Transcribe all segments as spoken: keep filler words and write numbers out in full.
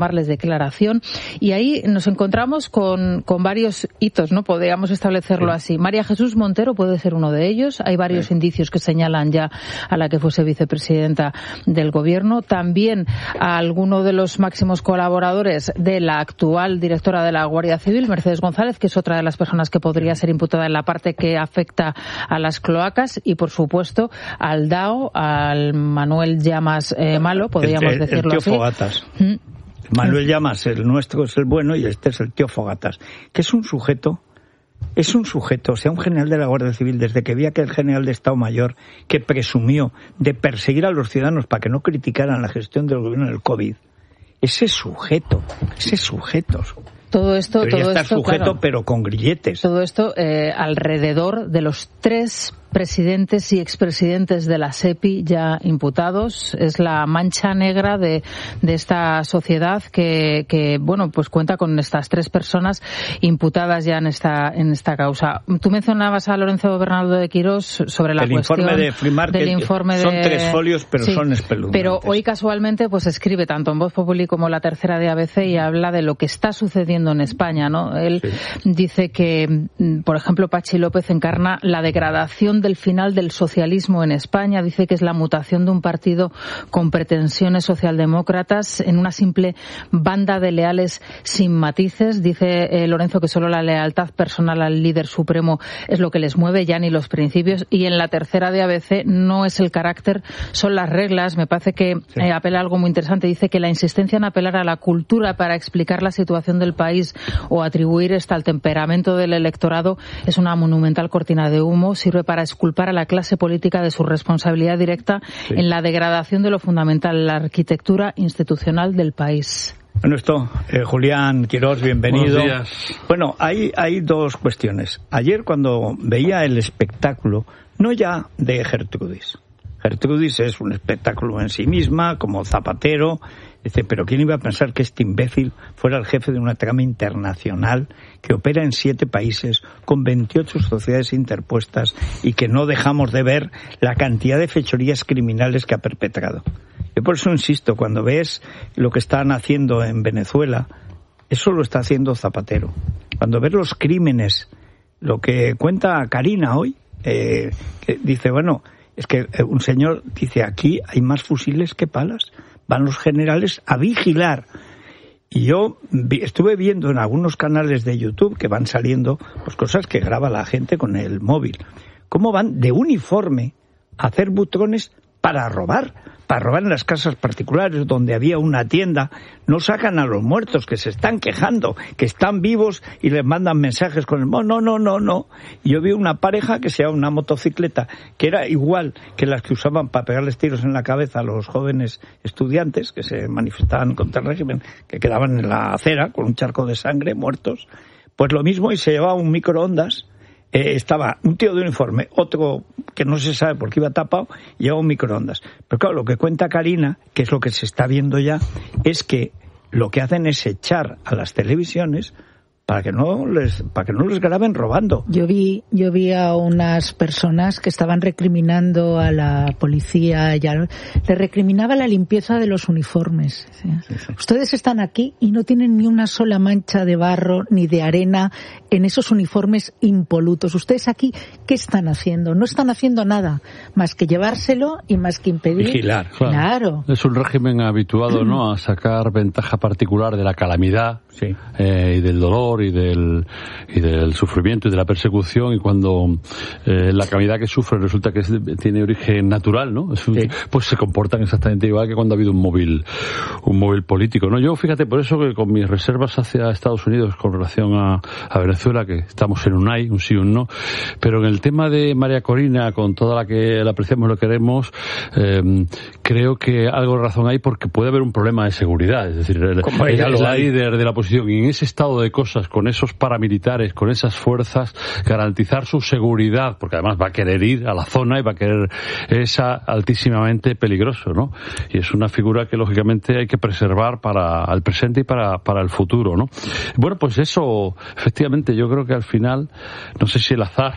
llamarles declaración, y ahí nos encontramos con, con varios hitos, ¿no? Podríamos establecerlo así. María Jesús Montero puede ser uno de ellos. Hay varios sí. indicios que señalan ya a la que fuese vicepresidenta del gobierno. También a alguno de los máximos colaboradores de la actual directora de la Guardia Civil, Mercedes González, que es otra de las personas que podría ser imputada en la parte que afecta a las cloacas, y por supuesto al D A O, al Manuel Llamas eh, Malo, podríamos el, el, decirlo el tío así. Fogatas. ¿Mm? Manuel Llamas, el nuestro es el bueno, y este es el tío Fogatas, que es un sujeto, es un sujeto, o sea, un general de la Guardia Civil, desde que vi a aquel general de Estado Mayor que presumió de perseguir a los ciudadanos para que no criticaran la gestión del gobierno del COVID, ese sujeto, ese sujeto... Todo esto, Debería todo estar esto, sujeto, claro, pero con grilletes. Todo esto eh, alrededor de los tres presidentes y expresidentes de la SEPI ya imputados. Es la mancha negra de, de esta sociedad que, que, bueno, pues cuenta con estas tres personas imputadas ya en esta, en esta causa. Tú mencionabas a Lorenzo Bernardo de Quirós sobre la el cuestión informe de Free Market, del informe de... son tres folios, pero sí, son espeluznantes. Pero hoy casualmente pues escribe tanto en Voz Populi como La Tercera de A B C y habla de lo que está sucediendo en España, ¿no? Él sí. dice que, por ejemplo, Pachi López encarna la degradación del final del socialismo en España. Dice que es la mutación de un partido con pretensiones socialdemócratas en una simple banda de leales sin matices. Dice eh, Lorenzo que solo la lealtad personal al líder supremo es lo que les mueve, ya ni los principios. Y en La Tercera de A B C no es el carácter, son las reglas. Me parece que sí. eh, apela a algo muy interesante. Dice que la insistencia en apelar a la cultura para explicar la situación del país o atribuir esta al temperamento del electorado es una monumental cortina de humo. Sirve para exculpar a la clase política de su responsabilidad directa sí. en la degradación de lo fundamental, la arquitectura institucional del país. Bueno, esto, eh, Julián Quirós, bienvenido. Buenos días. Bueno, hay, hay dos cuestiones. Ayer cuando veía el espectáculo, no ya de Gertrudis. Gertrudis es un espectáculo en sí misma, como Zapatero. Dice, pero ¿quién iba a pensar que este imbécil fuera el jefe de una trama internacional que opera en siete países con veintiocho sociedades interpuestas y que no dejamos de ver la cantidad de fechorías criminales que ha perpetrado? Yo por eso insisto, cuando ves lo que están haciendo en Venezuela, eso lo está haciendo Zapatero. Cuando ves los crímenes, lo que cuenta Karina hoy, eh, que dice, bueno, es que un señor dice, aquí hay más fusiles que palas. Van los generales a vigilar. Y yo vi, estuve viendo en algunos canales de YouTube que van saliendo pues cosas que graba la gente con el móvil. Cómo van de uniforme a hacer butrones para robar. Para robar en las casas particulares donde había una tienda. No sacan a los muertos que se están quejando, que están vivos y les mandan mensajes con el... No, no, no, no, no. Y yo vi una pareja que se llama una motocicleta que era igual que las que usaban para pegarles tiros en la cabeza a los jóvenes estudiantes que se manifestaban contra el régimen, que quedaban en la acera con un charco de sangre, muertos. Pues lo mismo, y se llevaba un microondas. Eh, estaba un tío de uniforme, otro que no se sabe por qué iba tapado, y llevaba un microondas. Pero claro, lo que cuenta Karina, que es lo que se está viendo ya, es que lo que hacen es echar a las televisiones para que no les para que no les graben robando. Yo vi yo vi a unas personas que estaban recriminando a la policía, ya le recriminaba la limpieza de los uniformes. ¿Sí? Sí, sí. Ustedes están aquí y no tienen ni una sola mancha de barro ni de arena en esos uniformes impolutos. Ustedes aquí, ¿qué están haciendo? No están haciendo nada más que llevárselo y más que impedir. Vigilar. Claro. claro. Es un régimen habituado, ¿no?, a sacar ventaja particular de la calamidad sí. eh, y del dolor y del y del sufrimiento y de la persecución, y cuando eh, la calamidad que sufre resulta que es, tiene origen natural, ¿no? Es un, sí. Pues se comportan exactamente igual que cuando ha habido un móvil un móvil político, ¿no? Yo, fíjate, por eso que con mis reservas hacia Estados Unidos con relación a, a Venezuela, que estamos en un hay, un sí y un no, pero en el tema de María Corina, con toda la que la apreciamos y lo queremos, eh, creo que algo de razón hay, porque puede haber un problema de seguridad, es decir, el, ella es la líder de la oposición, y en ese estado de cosas, con esos paramilitares, con esas fuerzas, garantizar su seguridad, porque además va a querer ir a la zona y va a querer, es altísimamente peligroso, ¿no? Y es una figura que lógicamente hay que preservar para el presente y para, para el futuro, ¿no? Bueno, pues eso, efectivamente, yo creo que al final, no sé si el azar o la providencia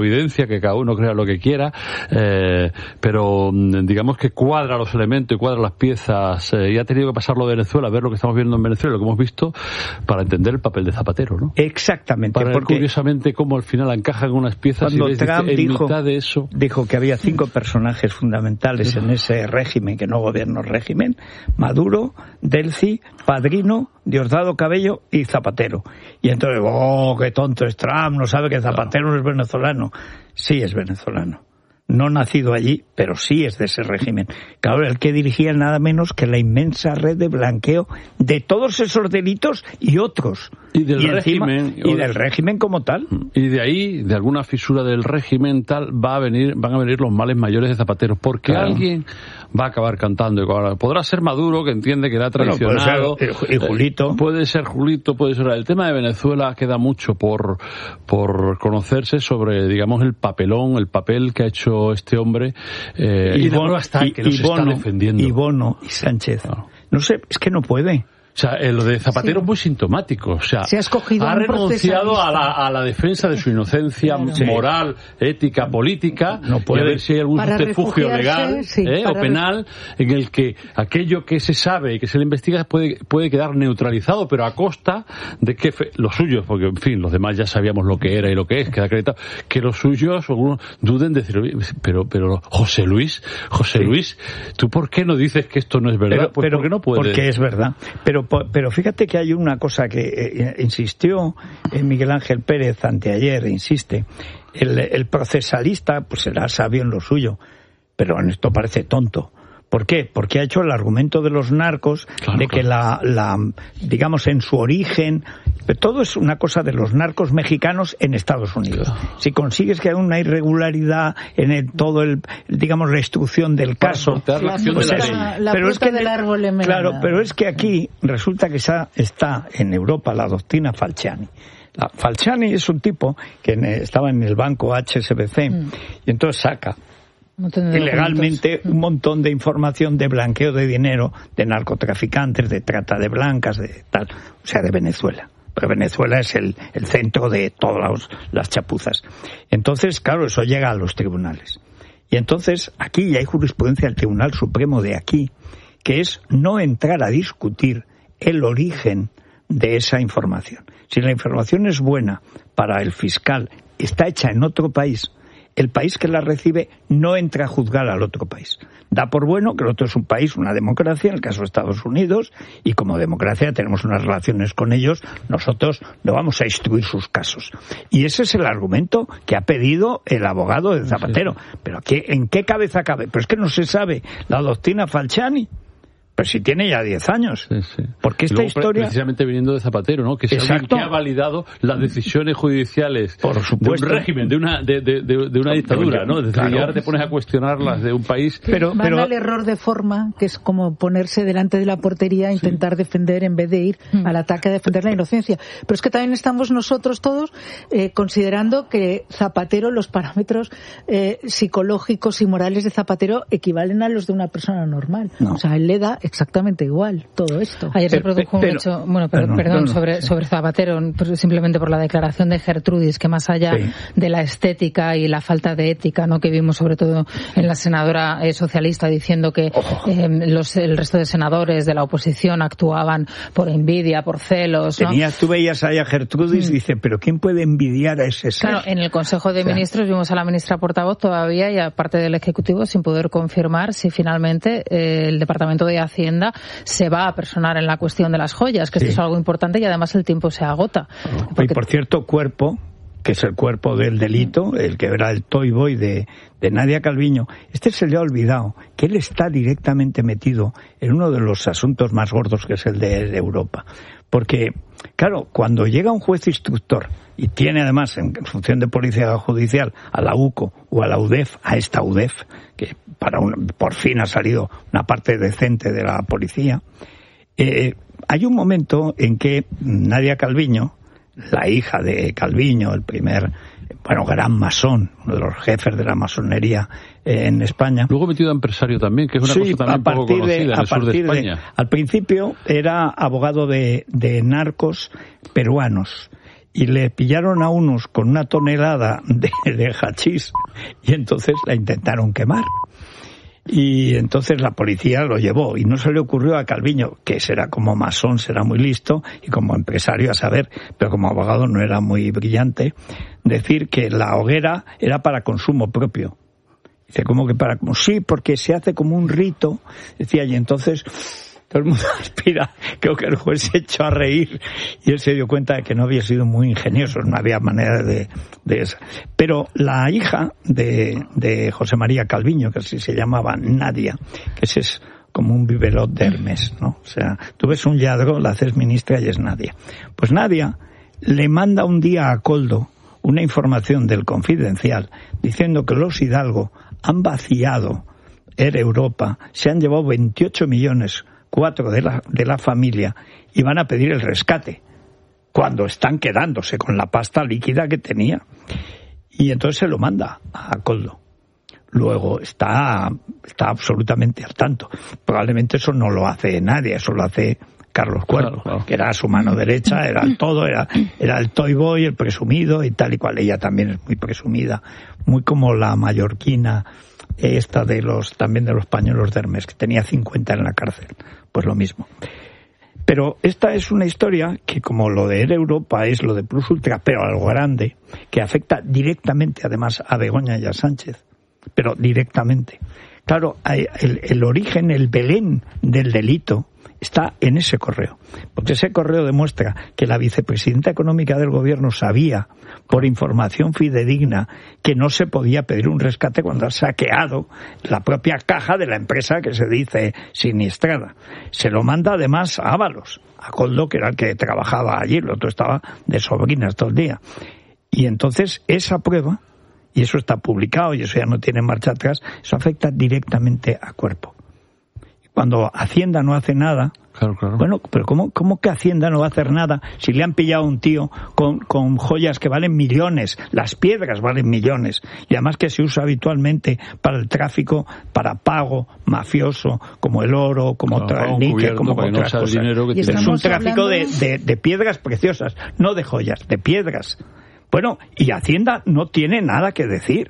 providencia, que cada uno crea lo que quiera, eh, pero digamos que cuadra los elementos y cuadra las piezas, eh, y ha tenido que pasarlo de Venezuela, ver lo que estamos viendo en Venezuela, lo que hemos visto, para entender el papel de Zapatero, ¿no? Exactamente. Para ver curiosamente cómo al final encajan unas piezas cuando y ves, Trump en dijo, mitad de eso... dijo que había cinco personajes fundamentales en ese régimen, que no gobierno régimen: Maduro, Delcy, Padrino, Diosdado Cabello y Zapatero. Y entonces, oh, qué tonto es Trump, no sabe que Zapatero no es venezolano. Sí es venezolano. No nacido allí, pero sí es de ese régimen. Claro, el que dirigía nada menos que la inmensa red de blanqueo de todos esos delitos y otros. Y del y encima, régimen. Y del régimen como tal. Y de ahí, de alguna fisura del régimen tal, va a venir, van a venir los males mayores de Zapatero. Porque claro, alguien va a acabar cantando. Podrá ser Maduro, que entiende que era traicionado. Bueno, puede ser, y Julito. Puede ser Julito, puede ser... El tema de Venezuela queda mucho por, por conocerse sobre, digamos, el papelón, el papel que ha hecho este hombre, eh, y, y, Bono, hasta y, que los y Bono, está defendiendo. Y Bono y Sánchez. Claro. No sé, es que no puede. O sea, lo de Zapatero sí. es muy sintomático. O sea, Se ha, escogido ha renunciado a la, a la defensa de su inocencia claro. moral, sí. ética, política, no puede. Y a ver si hay algún para subterfugio legal sí, ¿eh? o penal en el que aquello que se sabe y que se le investiga puede, puede quedar neutralizado, pero a costa de que fe, los suyos, porque en fin, los demás ya sabíamos lo que era y lo que es, queda acreditado, que los suyos algunos duden de decir, pero, pero José Luis, José sí. Luis, ¿tú por qué no dices que esto no es verdad? Pero, pues pero, porque no puede. Porque es verdad. Pero Pero fíjate que hay una cosa que eh, insistió en Miguel Ángel Pérez anteayer, insiste, el, el procesalista pues será sabio en lo suyo, pero en esto parece tonto. ¿Por qué? Porque ha hecho el argumento de los narcos, claro, de que claro. la, la, digamos, en su origen, todo es una cosa de los narcos mexicanos en Estados Unidos. Claro. Si consigues que haya una irregularidad en el, todo el, digamos, la instrucción del caso, la, la, pues la, es, la, la pero es que del árbol en claro, pero es que aquí resulta que está, está en Europa la doctrina Falciani. La, Falciani es un tipo que en, estaba en el banco H S B C mm. y entonces saca ilegalmente un montón de información de blanqueo de dinero, de narcotraficantes, de trata de blancas, de tal, o sea, de Venezuela. Pero Venezuela es el, el centro de todas los, las chapuzas. Entonces, claro, eso llega a los tribunales. Y entonces, aquí ya hay jurisprudencia del Tribunal Supremo de aquí, que es no entrar a discutir el origen de esa información. Si la información es buena para el fiscal, está hecha en otro país, el país que la recibe no entra a juzgar al otro país. Da por bueno que el otro es un país, una democracia, en el caso de Estados Unidos, y como democracia tenemos unas relaciones con ellos, nosotros no vamos a instruir sus casos. Y ese es el argumento que ha pedido el abogado de Zapatero. Sí. Pero ¿qué, ¿en qué cabeza cabe? Pero es que no se sabe la doctrina Falciani. Pero si tiene ya diez años. Sí, sí. Porque esta luego, historia... precisamente viniendo de Zapatero, ¿no? Que es alguien que ha validado las decisiones judiciales por supuesto, de un régimen, de una de, de, de, de una dictadura, ¿no? Es decir, claro. Y ahora te pones a cuestionarlas de un país... Pero, Van pero... al error de forma, que es como ponerse delante de la portería e intentar sí. defender en vez de ir al ataque a defender la inocencia. Pero es que también estamos nosotros todos eh, considerando que Zapatero, los parámetros eh, psicológicos y morales de Zapatero equivalen a los de una persona normal. No. O sea, él le da exactamente igual todo esto. Ayer se produjo pero, un hecho, bueno, pero, perdón, perdón, sobre, sobre Zapatero, simplemente por la declaración de Gertrudis, que más allá sí. de la estética y la falta de ética, ¿no?, que vimos sobre todo en la senadora eh, socialista diciendo que eh, los, el resto de senadores de la oposición actuaban por envidia, por celos, ¿no? Tenías, tú veías ahí a Gertrudis y mm. dice, pero ¿quién puede envidiar a ese ser? Claro, en el Consejo de o sea, Ministros vimos a la ministra portavoz todavía y aparte del Ejecutivo sin poder confirmar si finalmente eh, el Departamento de Hacienda se va a personar en la cuestión de las joyas, que sí. esto es algo importante y además el tiempo se agota. Porque... Y por cierto, Cuerpo, que es el cuerpo del delito, el que era el Toy Boy de, de Nadia Calviño, este se le ha olvidado que él está directamente metido en uno de los asuntos más gordos, que es el de, de Europa. Porque, claro, cuando llega un juez instructor y tiene además en función de policía judicial a la U C O o a la U D E F, a esta U D E F, que para un, por fin ha salido una parte decente de la policía, eh, hay un momento en que Nadia Calviño, la hija de Calviño, el primer, bueno, gran masón, uno de los jefes de la masonería eh, en España. Luego metido a empresario también, que es una sí, cosa también poco conocida de, en el sur de España. De, al principio era abogado de, de narcos peruanos y le pillaron a unos con una tonelada de, de hachís y entonces la intentaron quemar. Y entonces la policía lo llevó y no se le ocurrió a Calviño, que será como masón, será muy listo y como empresario a saber, pero como abogado no era muy brillante, decir que la hoguera era para consumo propio. Dice, ¿cómo que para? Como, sí, porque se hace como un rito, decía, y entonces todo el mundo aspira. Creo que el juez se echó a reír y él se dio cuenta de que no había sido muy ingenioso, no había manera de, de eso. Pero la hija de, de José María Calviño, que así se llamaba, Nadia, que ese es como un biberot de Hermes, ¿no? O sea, tú ves un lladro, la haces ministra y es Nadia. Pues Nadia le manda un día a Koldo una información del Confidencial diciendo que los Hidalgo han vaciado Air Europa, se han llevado veintiocho millones, cuatro de la, de la familia, y van a pedir el rescate, cuando están quedándose con la pasta líquida que tenía. Y entonces se lo manda a Koldo. Luego está, está absolutamente al tanto. Probablemente eso no lo hace nadie, eso lo hace Carlos Cuervo, claro, claro. que era su mano derecha, era el todo, era, era el toy boy, el presumido y tal y cual. Ella también es muy presumida, muy como la mallorquina esta de los, también de los pañuelos de Hermes, que tenía cincuenta en la cárcel. Pues lo mismo. Pero esta es una historia que, como lo de Air Europa es lo de Plus Ultra, pero algo grande, que afecta directamente además a Begoña y a Sánchez, pero directamente. Claro, el, el origen, el Belén del delito está en ese correo, porque ese correo demuestra que la vicepresidenta económica del gobierno sabía, por información fidedigna, que no se podía pedir un rescate cuando ha saqueado la propia caja de la empresa que se dice siniestrada. Se lo manda además a Ábalos, a Koldo, que era el que trabajaba allí, el otro estaba de sobrinas todo el día. Y entonces esa prueba, y eso está publicado y eso ya no tiene marcha atrás, eso afecta directamente a Cuerpo. Cuando Hacienda no hace nada, claro, claro. bueno, pero ¿cómo, ¿cómo que Hacienda no va a hacer nada si le han pillado a un tío con, con joyas que valen millones? Las piedras valen millones, y además que se usa habitualmente para el tráfico, para pago mafioso, como el oro, como claro, el níquel, como no otras cosas. Que es un tráfico hablando... de, de, de piedras preciosas, no de joyas, de piedras. Bueno, y Hacienda no tiene nada que decir.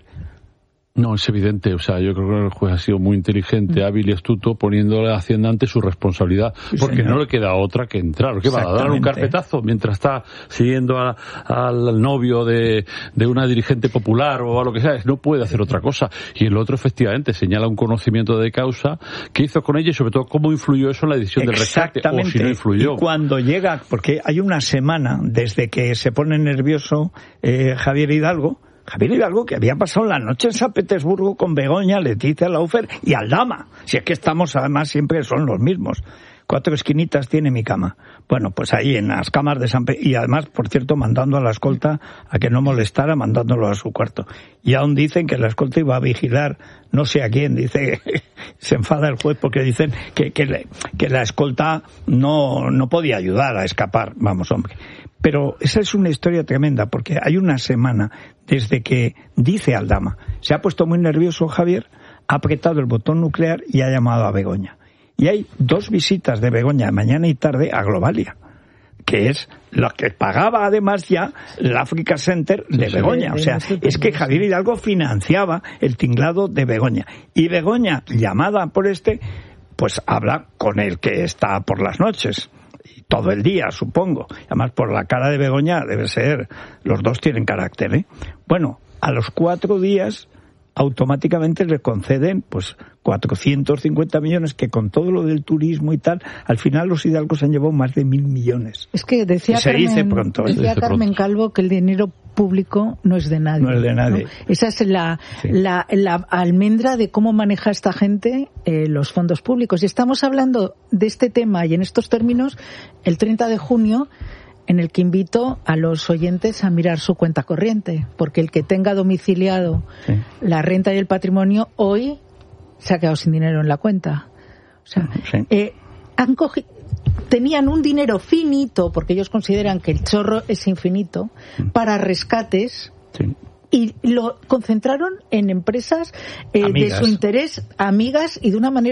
No, es evidente. O sea, yo creo que el juez ha sido muy inteligente, hábil y astuto, poniéndole a Hacienda ante su responsabilidad, sí, porque señor. No le queda otra que entrar. ¿Qué va a dar un carpetazo mientras está siguiendo a, a, al novio de, de una dirigente popular o a lo que sea? No puede hacer otra cosa. Y el otro, efectivamente, señala un conocimiento de causa. ¿Qué hizo con ella y, sobre todo, cómo influyó eso en la decisión del rescate? O si no influyó. Y cuando llega, porque hay una semana desde que se pone nervioso eh, Javier Hidalgo, Javier Hidalgo, que había pasado la noche en San Petersburgo con Begoña, Leticia Laufer y Aldama. Si es que estamos, además, siempre son los mismos. Cuatro esquinitas tiene mi cama. Bueno, pues ahí en las camas de San Petersburgo. Y además, por cierto, mandando a la escolta a que no molestara, mandándolo a su cuarto. Y aún dicen que la escolta iba a vigilar, no sé a quién, dice, se enfada el juez porque dicen que, que, le, que la escolta no, no podía ayudar a escapar. Vamos, hombre. Pero esa es una historia tremenda, porque hay una semana desde que dice Aldama, se ha puesto muy nervioso Javier, ha apretado el botón nuclear y ha llamado a Begoña. Y hay dos visitas de Begoña mañana y tarde a Globalia, que es lo que pagaba además ya el Africa Center de Begoña. O sea, es que Javier Hidalgo financiaba el tinglado de Begoña. Y Begoña, llamada por este, pues habla con el que está por las noches. Todo el día, supongo. Además, por la cara de Begoña debe ser... Los dos tienen carácter, ¿eh? Bueno, a los cuatro días automáticamente le conceden pues cuatrocientos cincuenta millones, que con todo lo del turismo y tal, al final los hidalgos han llevado más de mil millones. Es que decía, se Carmen, dice pronto, ¿eh? decía dice Carmen pronto. Calvo que el dinero público no es de nadie. No es de nadie. ¿no? Esa es la, sí. la, la almendra de cómo maneja esta gente eh, los fondos públicos. Y estamos hablando de este tema y en estos términos el treinta de junio, en el que invito a los oyentes a mirar su cuenta corriente, porque el que tenga domiciliado sí. la renta y el patrimonio hoy se ha quedado sin dinero en la cuenta. O sea, sí. eh, han cogido, tenían un dinero finito, porque ellos consideran que el chorro es infinito, sí. para rescates. Sí. Y lo concentraron en empresas eh, de su interés, amigas, y de una manera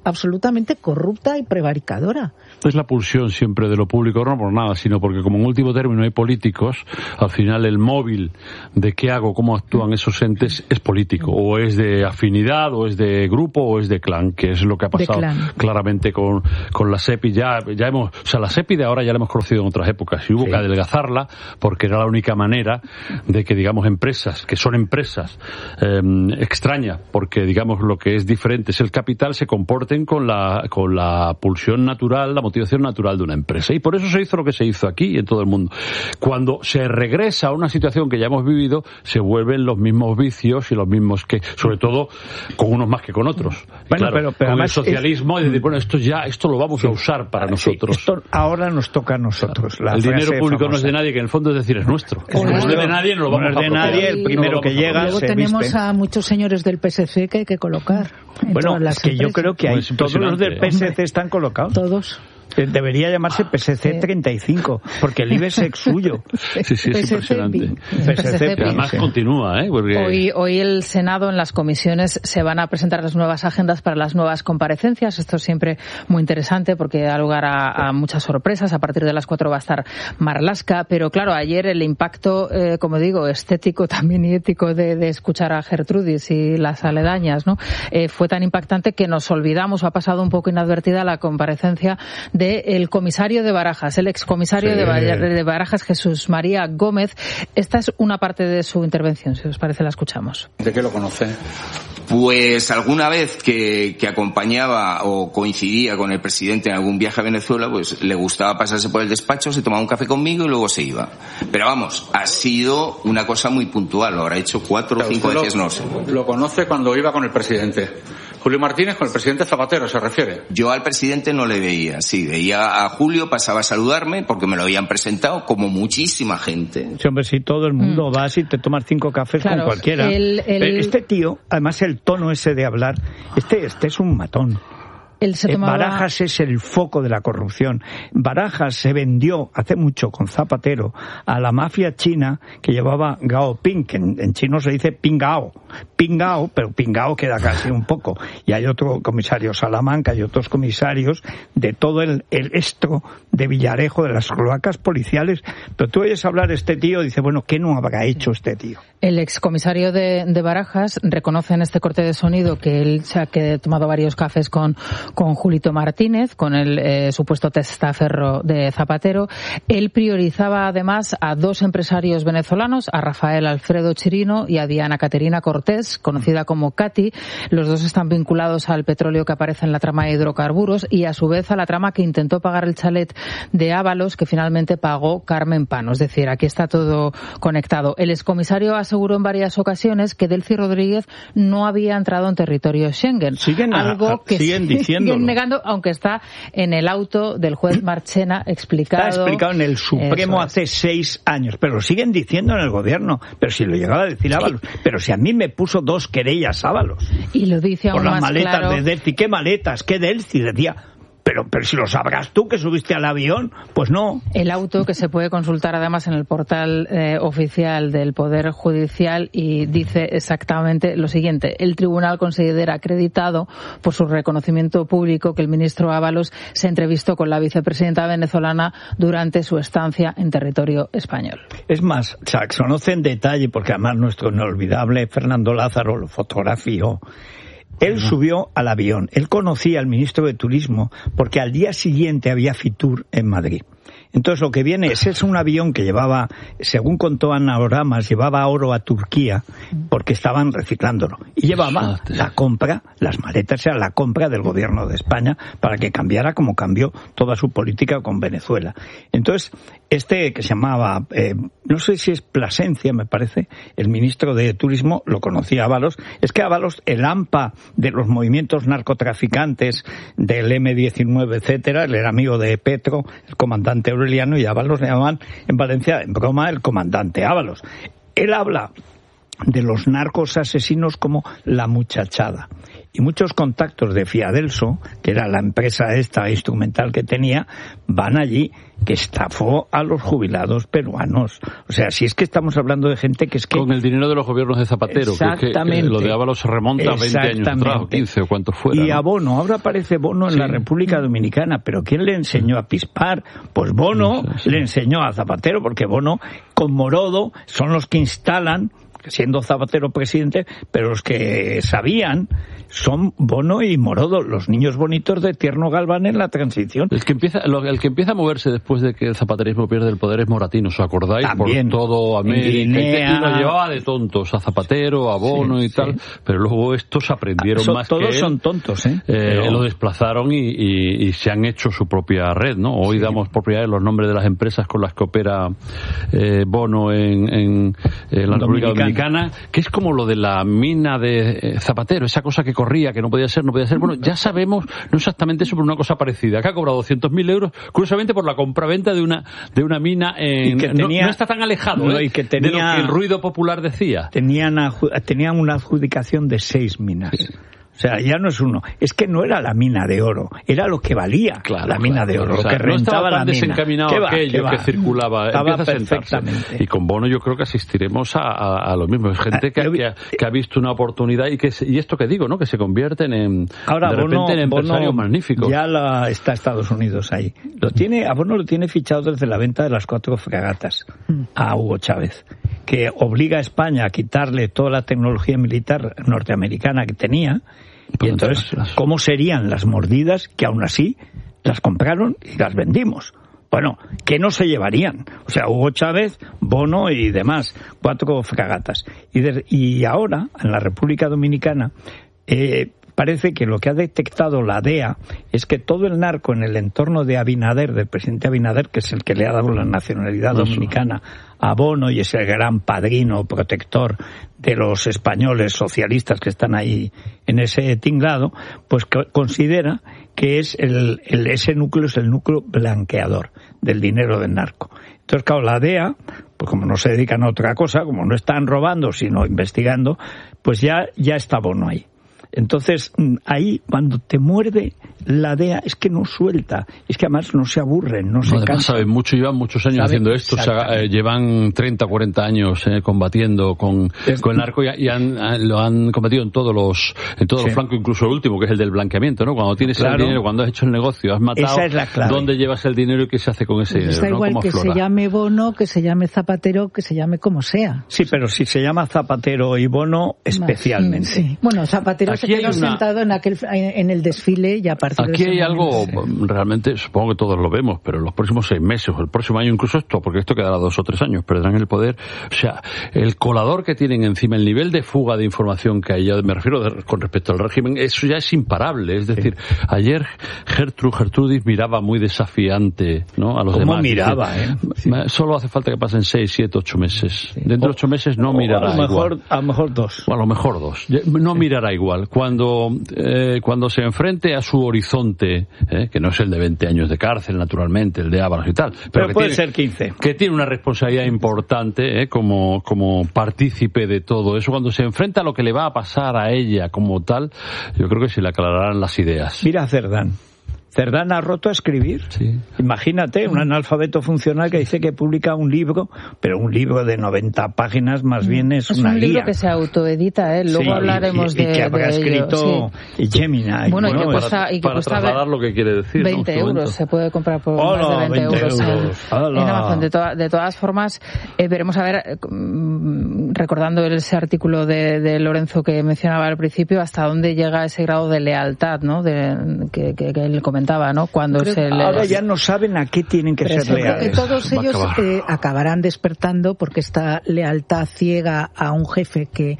absolutamente corrupta y prevaricadora. Es la pulsión siempre de lo público, no por nada, sino porque como en último término hay políticos, al final el móvil de qué hago, cómo actúan esos entes es político, o es de afinidad, o es de grupo, o es de clan, que es lo que ha pasado claramente con, con la SEPI. Ya, ya hemos, o sea, la SEPI de ahora ya la hemos conocido en otras épocas y hubo sí. que adelgazarla porque era la única manera de que, digamos, empresas, que son empresas eh, extrañas, porque, digamos, lo que es diferente es el capital, se comporten con la, con la pulsión natural, la motivación natural de una empresa. Y por eso se hizo lo que se hizo aquí y en todo el mundo. Cuando se regresa a una situación que ya hemos vivido, se vuelven los mismos vicios y los mismos que, sobre todo, con unos más que con otros. Bueno, claro, pero, pero con el socialismo, es... y decir, bueno, esto ya, esto lo vamos sí. a usar para nosotros. Sí, esto ahora nos toca a nosotros. La el dinero público famosa. No es de nadie, que en el fondo es decir, es nuestro. Es no es de nadie, no lo vamos no a es de nadie, el primero no que llega Luego se tenemos viste. a muchos señores del P S C que hay que colocar. Bueno, es que yo creo que hay, pues todos los del P S C están colocados. Todos. Debería llamarse P S C treinta y cinco, porque el IBEX es suyo. Sí, sí, es impresionante. P S C, además sí. continúa, ¿eh? Porque... Hoy, hoy el Senado, en las comisiones, se van a presentar las nuevas agendas para las nuevas comparecencias. Esto es siempre muy interesante porque da lugar a, a muchas sorpresas. A partir de las cuatro va a estar Marlaska, pero claro, ayer el impacto, eh, como digo, estético también y ético de, de escuchar a Gertrudis y las aledañas, ¿no? Eh, fue tan impactante que nos olvidamos, o ha pasado un poco inadvertida la comparecencia de el comisario de Barajas, el excomisario sí. de Barajas, Jesús María Gómez. Esta es una parte de su intervención, si os parece la escuchamos. ¿De qué lo conoce? Pues alguna vez que, que acompañaba o coincidía con el presidente en algún viaje a Venezuela, pues le gustaba pasarse por el despacho, se tomaba un café conmigo y luego se iba. Pero vamos, ha sido una cosa muy puntual, lo habrá hecho cuatro o cinco veces, no sé. Lo conoce cuando iba con el presidente. Julio Martínez con el presidente Zapatero, ¿se refiere? Yo al presidente no le veía, sí, veía a Julio, pasaba a saludarme porque me lo habían presentado como muchísima gente. Sí, hombre, si todo el mundo mm. vas y te tomas cinco cafés claro, con cualquiera. El, el... Pero este tío, además el tono ese de hablar, este, este es un matón. Él se tomaba... Barajas es el foco de la corrupción. Barajas se vendió hace mucho con Zapatero a la mafia china que llevaba Gao Ping, que en, en chino se dice Pingao. Pingao, pero Pingao queda casi un poco. Y hay otro comisario Salamanca y otros comisarios de todo el, el estro de Villarejo, de las cloacas policiales. Pero tú oyes hablar de este tío y dices, bueno, ¿qué no habrá hecho este tío? El excomisario de, de Barajas reconoce en este corte de sonido que él se ha que, tomado varios cafés con con Julito Martínez, con el eh, supuesto testaferro de Zapatero. Él priorizaba además a dos empresarios venezolanos, a Rafael Alfredo Chirino y a Diana Caterina Cortés, conocida como Katy. Los dos están vinculados al petróleo que aparece en la trama de hidrocarburos y a su vez a la trama que intentó pagar el chalet de Ábalos, que finalmente pagó Carmen Pano. Es decir, aquí está todo conectado. El excomisario aseguró en varias ocasiones que Delcy Rodríguez no había entrado en territorio Schengen. Siguen, algo a, que siguen diciendo siguen negando, aunque está en el auto del juez Marchena explicado. Está explicado en el Supremo hace seis años, pero lo siguen diciendo en el gobierno. Pero si lo llegaba a decir Ábalos, pero si a mí me puso dos querellas Ábalos. Y lo dice aún por las más maletas claro. de Delcy. ¿Qué maletas? ¿Qué Delcy? Decía... Pero, pero si lo sabrás tú que subiste al avión, pues no. El auto que se puede consultar además en el portal eh, oficial del Poder Judicial y dice exactamente lo siguiente. El tribunal considera acreditado por su reconocimiento público que el ministro Ábalos se entrevistó con la vicepresidenta venezolana durante su estancia en territorio español. Es más, se conoce en detalle, porque además nuestro inolvidable Fernando Lázaro lo fotografió. Él subió al avión, él conocía al ministro de Turismo porque al día siguiente había Fitur en Madrid. Entonces lo que viene es, es un avión que llevaba, según contó Ana Oramas, llevaba oro a Turquía porque estaban reciclándolo. Y llevaba la compra, las maletas, era la compra del gobierno de España para que cambiara como cambió toda su política con Venezuela. Entonces, este que se llamaba, eh, no sé si es Plasencia, me parece, el ministro de Turismo, lo conocía Ábalos. Es que Ábalos, el AMPA de los movimientos narcotraficantes del eme diecinueve, etcétera, él era amigo de Petro, el comandante Aureliano, y Ábalos le llamaban en Valencia, en broma, el comandante Ábalos. Él habla de los narcos asesinos como la muchachada. Y muchos contactos de Fiadelso, que era la empresa esta instrumental que tenía, van allí, que estafó a los jubilados peruanos. O sea, si es que estamos hablando de gente que es que... Con el dinero de los gobiernos de Zapatero, que, que, que lo de Ábalos se remonta a veinte años atrás, o quince o cuantos fuera. Y ¿no? a Bono, ahora aparece Bono en sí. la República Dominicana, pero ¿quién le enseñó a pispar? Pues Bono sí, sí. le enseñó a Zapatero, porque Bono con Morodo son los que instalan, siendo Zapatero presidente, pero los que sabían son Bono y Morodo, los niños bonitos de Tierno Galván en la transición. El que empieza, el que empieza a moverse después de que el zapaterismo pierde el poder es Moratino, ¿os acordáis? También. Por todo América, Guinea, y lo llevaba de tontos a Zapatero, a Bono sí, y tal, sí. pero luego estos aprendieron so, más todos que él. Todos son tontos, ¿eh? eh pero... Lo desplazaron y, y, y se han hecho su propia red, ¿no? Hoy sí. damos por primera vez los nombres de las empresas con las que opera eh, Bono en, en, en la República Dominicana, que es como lo de la mina de eh, Zapatero, esa cosa que corría, que no podía ser, no podía ser. Bueno, ya sabemos, no exactamente eso, pero una cosa parecida, que ha cobrado doscientos mil euros, curiosamente por la compraventa de una de una mina en... Que tenía, no, no está tan alejado no, ¿eh? y que tenía, de lo que el ruido popular decía. Tenían, tenían una adjudicación de seis minas. Sí. O sea, ya no es uno. Es que no era la mina de oro, era lo que valía claro, la mina claro, de oro, lo o sea, que rentaba no la mina. desencaminado ¿Qué va, aquello qué que circulaba. Estaba perfectamente. Y con Bono yo creo que asistiremos a, a, a lo mismo. Es gente que, que, ha, que ha visto una oportunidad y que y esto que digo, ¿no? Que se convierten en Ahora, de repente Bono, en empresarios Bono magníficos. Ya la, está Estados Unidos ahí. Lo tiene, a Bono lo tiene fichado desde la venta de las cuatro fragatas a Hugo Chávez, que obliga a España a quitarle toda la tecnología militar norteamericana que tenía. Y entonces, ¿cómo serían las mordidas que aún así las compraron y las vendimos? Bueno, ¿qué no se llevarían? O sea, Hugo Chávez, Bono y demás, cuatro fragatas. Y, de, y ahora, en la República Dominicana, eh, parece que lo que ha detectado la D E A es que todo el narco en el entorno de Abinader, del presidente Abinader, que es el que le ha dado la nacionalidad dominicana a Bono y es el gran padrino protector de los españoles socialistas que están ahí en ese tinglado, pues considera que es el, el ese núcleo es el núcleo blanqueador del dinero del narco. Entonces, claro, la D E A, pues como no se dedican a otra cosa, como no están robando, sino investigando, pues ya, ya está Bono ahí. Entonces, ahí, cuando te muerde la D E A, es que no suelta. Es que además no se aburren, no, no se cansan. Saben mucho, llevan muchos años ¿Sabe? haciendo esto. O sea, eh, llevan treinta, cuarenta años eh, combatiendo con, con el narco y, y han, han, lo han combatido en todos los en todos sí. los flancos, incluso el último, que es el del blanqueamiento, ¿no? Cuando tienes claro. el dinero, cuando has hecho el negocio, has matado, esa es la clave. ¿Dónde llevas el dinero y qué se hace con ese dinero? Está ¿no? igual Como que aflora. se llame Bono, que se llame Zapatero, que se llame como sea. Sí, pero si se llama Zapatero y Bono, especialmente. Sí. Bueno, Zapatero Aquí se quedó una... sentado en aquel en el desfile y a partir Aquí de hay algo, sí. realmente, supongo que todos lo vemos, pero en los próximos seis meses o el próximo año, incluso esto, porque esto quedará dos o tres años, perderán el poder. O sea, el colador que tienen encima, el nivel de fuga de información que hay, me refiero de, con respecto al régimen, eso ya es imparable. Es decir, sí. ayer Gertrude, Gertrudis miraba muy desafiante, ¿no? A los ¿Cómo demás. miraba, decir, eh? Sí. Solo hace falta que pasen seis, siete, ocho meses. Sí. Dentro de ocho meses no o mirará a lo mejor, igual. A lo mejor dos. O a lo mejor dos. No sí. mirará igual. Cuando, eh, cuando se enfrente a su horizonte, eh, que no es el de veinte años de cárcel, naturalmente, el de Ábalos y tal, pero, pero que puede tiene, ser quince. Que tiene una responsabilidad importante eh, como, como partícipe de todo eso. Cuando se enfrenta a lo que le va a pasar a ella como tal, yo creo que se le aclararán las ideas. Mira a Cerdán. Cerdán ha roto a escribir. Sí. Imagínate, un analfabeto funcional que dice que publica un libro, pero un libro de noventa páginas más bien es, es una guía. Es un libro que se autoedita, ¿eh? Luego sí, hablaremos y, y, de, y que habrá de escrito sí. Gemini. Bueno, bueno, y que cuesta, para, y que para trasladar lo que quiere decir. veinte ¿no? euros se puede comprar por Hola, más de veinte, veinte euros, euros. En, en Amazon. De, to, de todas formas, eh, veremos a ver, eh, recordando ese artículo de, de Lorenzo que mencionaba al principio, hasta dónde llega ese grado de lealtad, ¿no? De, que, que, que él comentaba, ¿no? Cuando se le... Ahora ya no saben a qué tienen que Pero ser leales. Creo que todos ellos eh, acabarán despertando porque esta lealtad ciega a un jefe que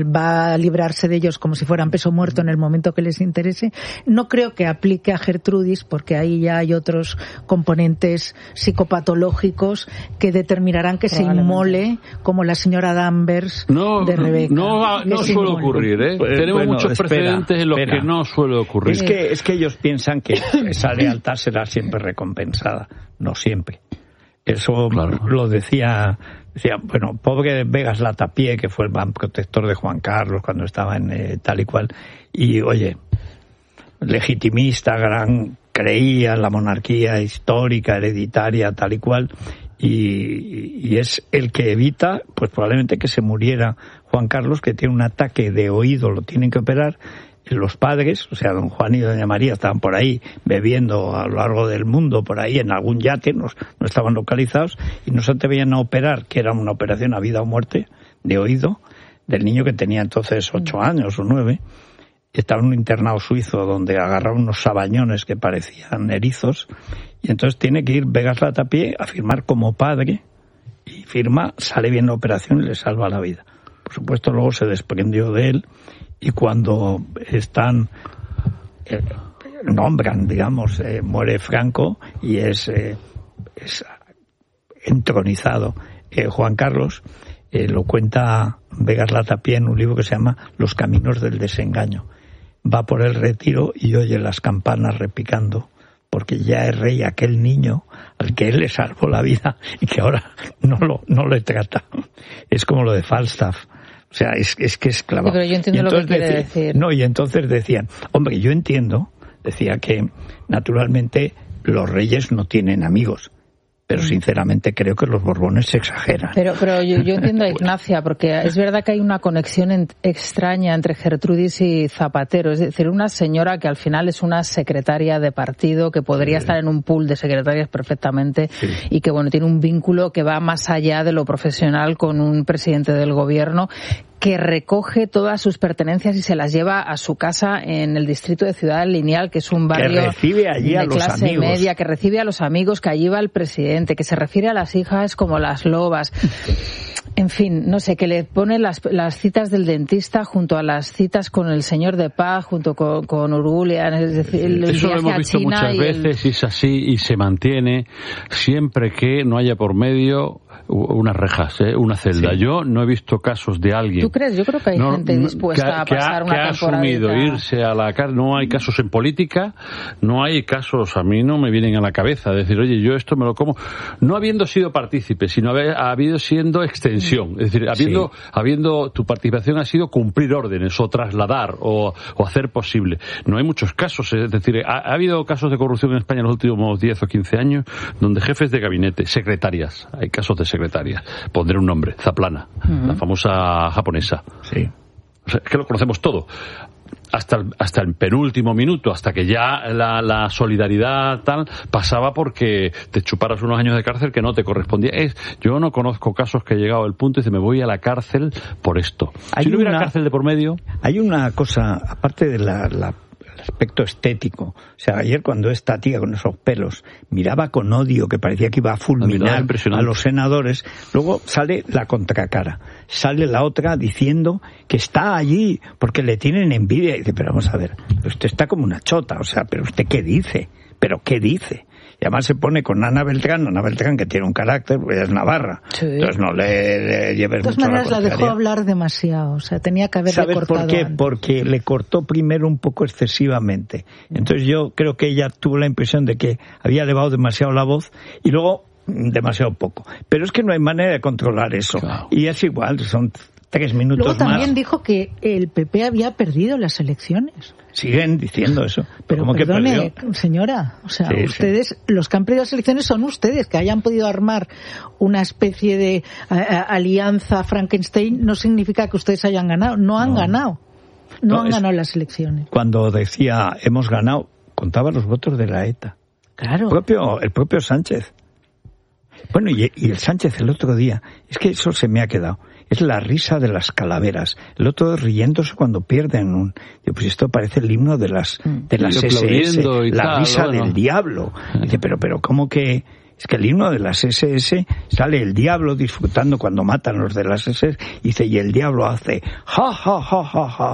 va a librarse de ellos como si fueran peso muerto en el momento que les interese, no creo que aplique a Gertrudis porque ahí ya hay otros componentes psicopatológicos que determinarán que se inmole como la señora Danvers no, de Rebeca. No, no suele ocurrir, ¿eh? Pues, Tenemos bueno, muchos espera, precedentes en los espera. que no suele ocurrir. Es que, es que ellos piensan que esa lealtad será siempre recompensada. No siempre. Eso claro. lo decía decía, bueno, pobre Vegas Latapié, que fue el gran protector de Juan Carlos cuando estaba en eh, tal y cual, y oye, legitimista, gran, creía en la monarquía histórica, hereditaria, tal y cual, y, y es el que evita, pues probablemente que se muriera Juan Carlos, que tiene un ataque de oído, lo tienen que operar. Los padres, o sea, don Juan y doña María estaban por ahí bebiendo a lo largo del mundo, por ahí en algún yate, no, no estaban localizados y no se atrevían a operar, que era una operación a vida o muerte de oído del niño que tenía entonces ocho años o nueve. Estaba en un internado suizo donde agarraron unos sabañones que parecían erizos y entonces tiene que ir Vegas Latapié a firmar como padre y firma, sale bien la operación y le salva la vida. Por supuesto, luego se desprendió de él. Y cuando están, eh, nombran, digamos, eh, muere Franco y es, eh, es entronizado eh, Juan Carlos, eh, lo cuenta Vegas Latapié en un libro que se llama Los caminos del desengaño. Va por el retiro y oye las campanas repicando, porque ya es rey aquel niño al que él le salvó la vida y que ahora no lo, no le trata. Es como lo de Falstaff. O sea, es, es que es clavado. Sí, pero yo entiendo lo que quiere decía, decir. No, y entonces decían, hombre, yo entiendo, decía que naturalmente los reyes no tienen amigos, pero sinceramente creo que los Borbones se exageran. Pero, pero yo, yo entiendo a Ignacia, porque es verdad que hay una conexión en, extraña entre Gertrudis y Zapatero, es decir, una señora que al final es una secretaria de partido, que podría sí. estar en un pool de secretarias perfectamente, sí. y que bueno tiene un vínculo que va más allá de lo profesional con un presidente del gobierno, que recoge todas sus pertenencias y se las lleva a su casa en el distrito de Ciudad Lineal, que es un barrio que recibe allí de a los clase amigos. media, que recibe a los amigos, que allí va el presidente, que se refiere a las hijas como las lobas. En fin, no sé, que le pone las, las citas del dentista junto a las citas con el señor de paz, junto con, con Urgulia, es decir, el Eso lo hemos a visto China muchas y veces el... y es así y se mantiene siempre que no haya por medio unas rejas, ¿eh? una celda. Sí. Yo no he visto casos de alguien... ¿Tú crees? Yo creo que hay no, gente dispuesta que, a pasar que una ha, temporada. Que ha asumido irse a la cárcel. No hay casos en política, no hay casos, a mí no me vienen a la cabeza, decir, oye, yo esto me lo como, no habiendo sido partícipe, sino haber, habido siendo extensión, es decir, habiendo, sí. habiendo tu participación ha sido cumplir órdenes o trasladar o, o hacer posible. No hay muchos casos, es decir, ha, ha habido casos de corrupción en España en los últimos diez o quince años donde jefes de gabinete, secretarias, hay casos de secretarias, pondré un nombre, Zaplana, uh-huh. la famosa japonesa. Sí. O sea, es que lo conocemos todo. Hasta el, hasta el penúltimo minuto, hasta que ya la, la solidaridad tal pasaba porque te chuparas unos años de cárcel que no te correspondía. Es, yo no conozco casos que he llegado al punto y dice, me voy a la cárcel por esto. Hay si no hubiera una, cárcel de por medio... Hay una cosa, aparte de la... la aspecto estético. O sea, ayer cuando esta tía con esos pelos miraba con odio que parecía que iba a fulminar a los senadores, luego sale la contracara. Sale la otra diciendo que está allí porque le tienen envidia. Y dice, pero vamos a ver, usted está como una chota, o sea, pero usted ¿qué dice? ¿Pero qué dice? Y además se pone con Ana Beltrán, Ana Beltrán que tiene un carácter, porque ella es navarra. Sí. Entonces no le, le lleves mucho a la contraria. De todas maneras la dejó hablar demasiado, o sea, tenía que haberle cortado. ¿Sabes por qué? Antes. Porque le cortó primero un poco excesivamente. Entonces yo creo que ella tuvo la impresión de que había elevado demasiado la voz y luego demasiado poco. Pero es que no hay manera de controlar eso. Claro. Y es igual, son tres minutos luego también más. También dijo que el P P había perdido las elecciones. Siguen diciendo eso. Pero ¿Cómo perdone, que señora, o sea, sí, ustedes, sí. los que han perdido las elecciones son ustedes, que hayan podido armar una especie de a, a, alianza Frankenstein no significa que ustedes hayan ganado, no han no. ganado, no, no han ganado las elecciones. Cuando decía hemos ganado, contaba los votos de la ETA. Claro. El propio, el propio Sánchez. Bueno, y, y el Sánchez el otro día, es que eso se me ha quedado. Es la risa de las calaveras. El otro riéndose cuando pierden un... Yo, pues esto parece el himno de las de las ese ese, la tal, risa bueno. del diablo. Dice, pero pero ¿cómo que...? Es que el himno de las ese ese sale el diablo disfrutando cuando matan los de las ese ese, y dice, y el diablo hace ja, ja, ja, ja, ja,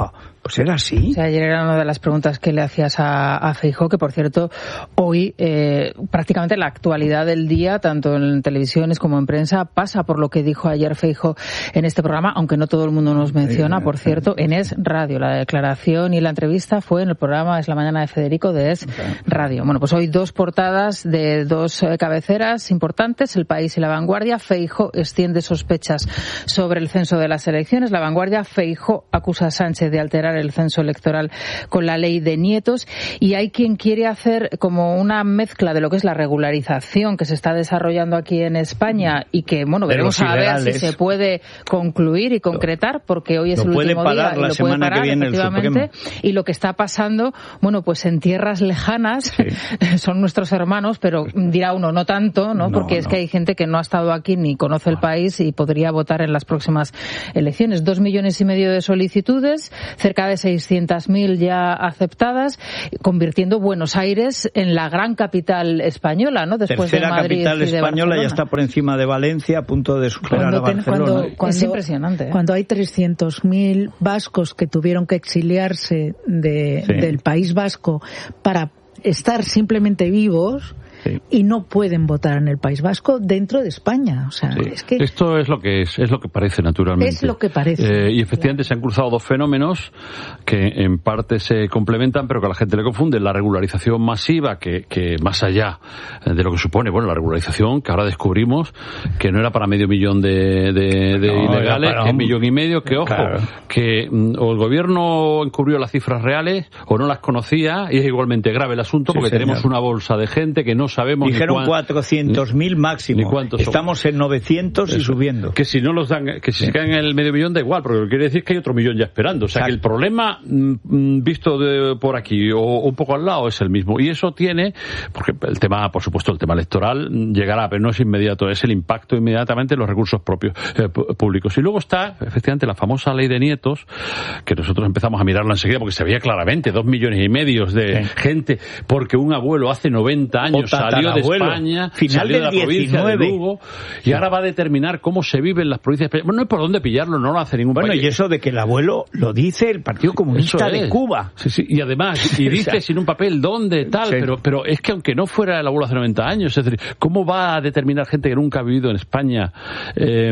Pues era así. O sea, ayer era una de las preguntas que le hacías a, a Feijóo, que por cierto, hoy eh, prácticamente la actualidad del día, tanto en televisiones como en prensa, pasa por lo que dijo ayer Feijóo en este programa, aunque no todo el mundo nos menciona, por cierto, en Es Radio. La declaración y la entrevista fue en el programa Es la Mañana de Federico de Es Radio. Bueno, pues hoy dos portadas de dos eh, cabeceras importantes, El País y La Vanguardia. Feijóo extiende sospechas sobre el censo de las elecciones. La Vanguardia, Feijóo acusa a Sánchez de alterar el censo electoral con la ley de nietos, y hay quien quiere hacer como una mezcla de lo que es la regularización que se está desarrollando aquí en España y que, bueno, veremos a ver si se puede concluir y concretar, porque hoy es el último día y lo puede parar, efectivamente, y lo que está pasando, bueno, pues en tierras lejanas, sí. son nuestros hermanos, pero dirá uno, no tanto, ¿no? Porque no, es no. que hay gente que no ha estado aquí ni conoce el país y podría votar en las próximas elecciones. Dos millones y medio de solicitudes, cerca de seiscientas mil ya aceptadas, convirtiendo Buenos Aires en la gran capital española, ¿no? Después Tercera de Madrid capital y de española, Barcelona. ya está por encima de Valencia, a punto de superar cuando a Barcelona. Ten, cuando, cuando, es impresionante. ¿eh? Cuando hay trescientos mil vascos que tuvieron que exiliarse de, sí. del País Vasco para estar simplemente vivos, sí. y no pueden votar en el País Vasco dentro de España. O sea, sí. es que esto es lo que es, es lo que parece naturalmente. Es lo que parece. Eh, y efectivamente claro. se han cruzado dos fenómenos que en parte se complementan, pero que a la gente le confunde. La regularización masiva, que, que más allá de lo que supone, bueno, la regularización que ahora descubrimos que no era para medio millón de, de, de no, ilegales, que un millón y medio, que ojo, claro. que o el gobierno encubrió las cifras reales o no las conocía, y es igualmente grave el asunto, sí, porque señor. tenemos una bolsa de gente que no sabemos. Dijeron ni cuatrocientos mil máximo. Estamos son. en novecientos Eso. y subiendo. Que si no los dan, que si sí. se caen en el medio millón da igual, porque lo que quiere decir es que hay otro millón ya esperando. O sea, Exacto. que el problema mm, visto de por aquí o, o un poco al lado es el mismo. Y eso tiene, porque el tema, por supuesto, el tema electoral llegará, pero no es inmediato, es el impacto inmediatamente en los recursos propios eh, públicos. Y luego está, efectivamente, la famosa ley de nietos, que nosotros empezamos a mirarla enseguida porque se veía claramente, dos millones y medio de sí. gente, porque un abuelo hace noventa años salió de España, Final salió de la diecinueve. provincia de Lugo, y ahora va a determinar cómo se vive en las provincias de España. Bueno, no hay por dónde pillarlo, no lo hace ningún bueno, país. Bueno, y eso de que el abuelo lo dice el Partido Comunista de Cuba. Sí, sí, y además, y dice sin un papel dónde, tal, sí. pero pero es que aunque no fuera el abuelo hace noventa años, es decir, ¿cómo va a determinar gente que nunca ha vivido en España eh,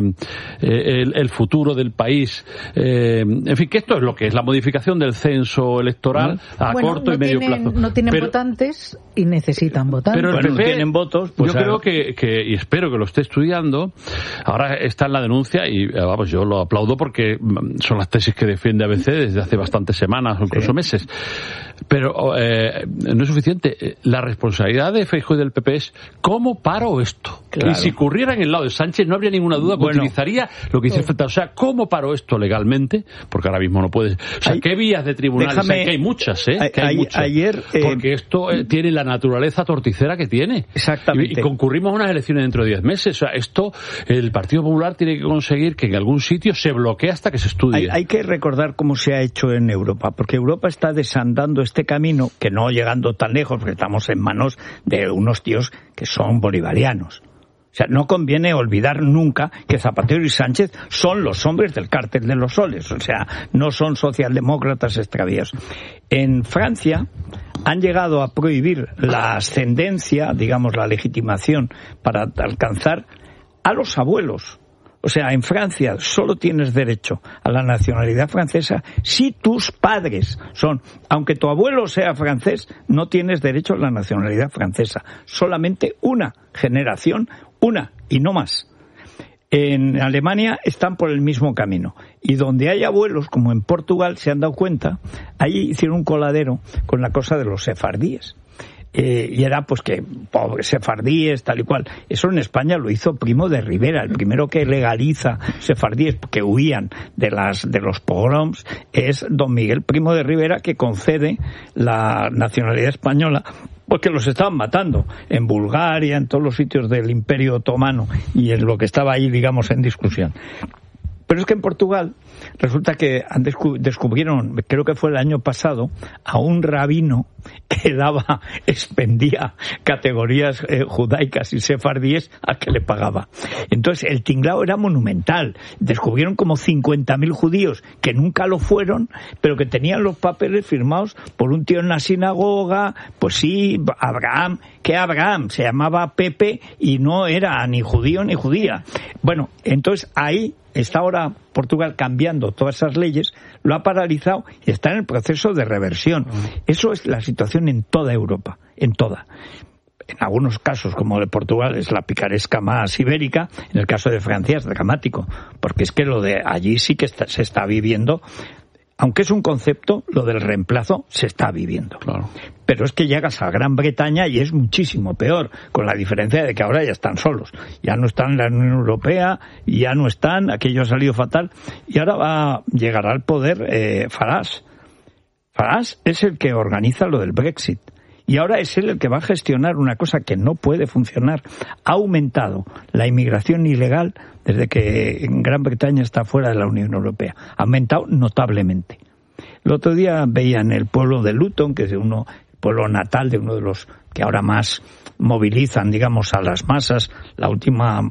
eh, el, el futuro del país? Eh, en fin, que esto es lo que es la modificación del censo electoral a bueno, corto no y medio tienen, plazo. No tienen pero, votantes y necesitan votantes. Pero el bueno, P P, no tienen votos. Pues yo a... creo que, que, y espero que lo esté estudiando, ahora está en la denuncia y vamos, yo lo aplaudo porque son las tesis que defiende A B C desde hace bastantes semanas o incluso sí. meses. Pero eh, no es suficiente. La responsabilidad de Feijóo y del P P es ¿cómo paro esto? Claro. Y si ocurriera en el lado de Sánchez no habría ninguna duda que bueno, utilizaría lo que dice Feta. O sea, ¿cómo paro esto legalmente? Porque ahora mismo no puede. O sea, hay, ¿qué vías de tribunales déjame, hay? Que hay muchas, ¿eh? Que hay hay, muchas. Ayer, eh, porque esto eh, tiene la naturaleza torticera que tiene. Exactamente. Y, y concurrimos a unas elecciones dentro de diez meses. O sea, esto, el Partido Popular tiene que conseguir que en algún sitio se bloquee hasta que se estudie. Hay, hay que recordar cómo se ha hecho en Europa, porque Europa está desandando este camino, que no llegando tan lejos, porque estamos en manos de unos tíos que son bolivarianos. O sea, no conviene olvidar nunca que Zapatero y Sánchez son los hombres del cártel de los soles. O sea, no son socialdemócratas extravíos. En Francia han llegado a prohibir la ascendencia, digamos, la legitimación para alcanzar a los abuelos. O sea, en Francia solo tienes derecho a la nacionalidad francesa si tus padres son, aunque tu abuelo sea francés, no tienes derecho a la nacionalidad francesa. Solamente una generación, una y no más. En Alemania están por el mismo camino. Y donde hay abuelos, como en Portugal, se han dado cuenta, ahí hicieron un coladero con la cosa de los sefardíes. Eh, y era pues que pobres sefardíes, tal y cual. Eso en España lo hizo Primo de Rivera, el primero que legaliza sefardíes que huían de las de los pogroms es don Miguel Primo de Rivera, que concede la nacionalidad española porque los estaban matando en Bulgaria, en todos los sitios del Imperio Otomano y en lo que estaba ahí, digamos, en discusión. Pero es que en Portugal resulta que descubrieron, creo que fue el año pasado, a un rabino que daba, expendía categorías eh, judaicas y sefardíes al que le pagaba. Entonces el tinglao era monumental. Descubrieron como cincuenta mil judíos que nunca lo fueron, pero que tenían los papeles firmados por un tío en la sinagoga. Pues sí, Abraham, que Abraham se llamaba Pepe y no era ni judío ni judía. Bueno, entonces ahí está ahora Portugal cambiando todas esas leyes, lo ha paralizado y está en el proceso de reversión. Eso es la situación en toda Europa, en toda. En algunos casos, como el de Portugal, es la picaresca más ibérica. En el caso de Francia es dramático, porque es que lo de allí sí que está, se está viviendo. Aunque es un concepto, lo del reemplazo se está viviendo. Claro. Pero es que llegas a Gran Bretaña y es muchísimo peor, con la diferencia de que ahora ya están solos. Ya no están en la Unión Europea, ya no están, aquello ha salido fatal. Y ahora va, llegará al poder eh, Farage. Farage es el que organiza lo del Brexit. Y ahora es él el que va a gestionar una cosa que no puede funcionar. Ha aumentado la inmigración ilegal desde que Gran Bretaña está fuera de la Unión Europea. Ha aumentado notablemente. El otro día veía en el pueblo de Luton, que es uno, el pueblo natal de uno de los que ahora más movilizan, digamos, a las masas, la última,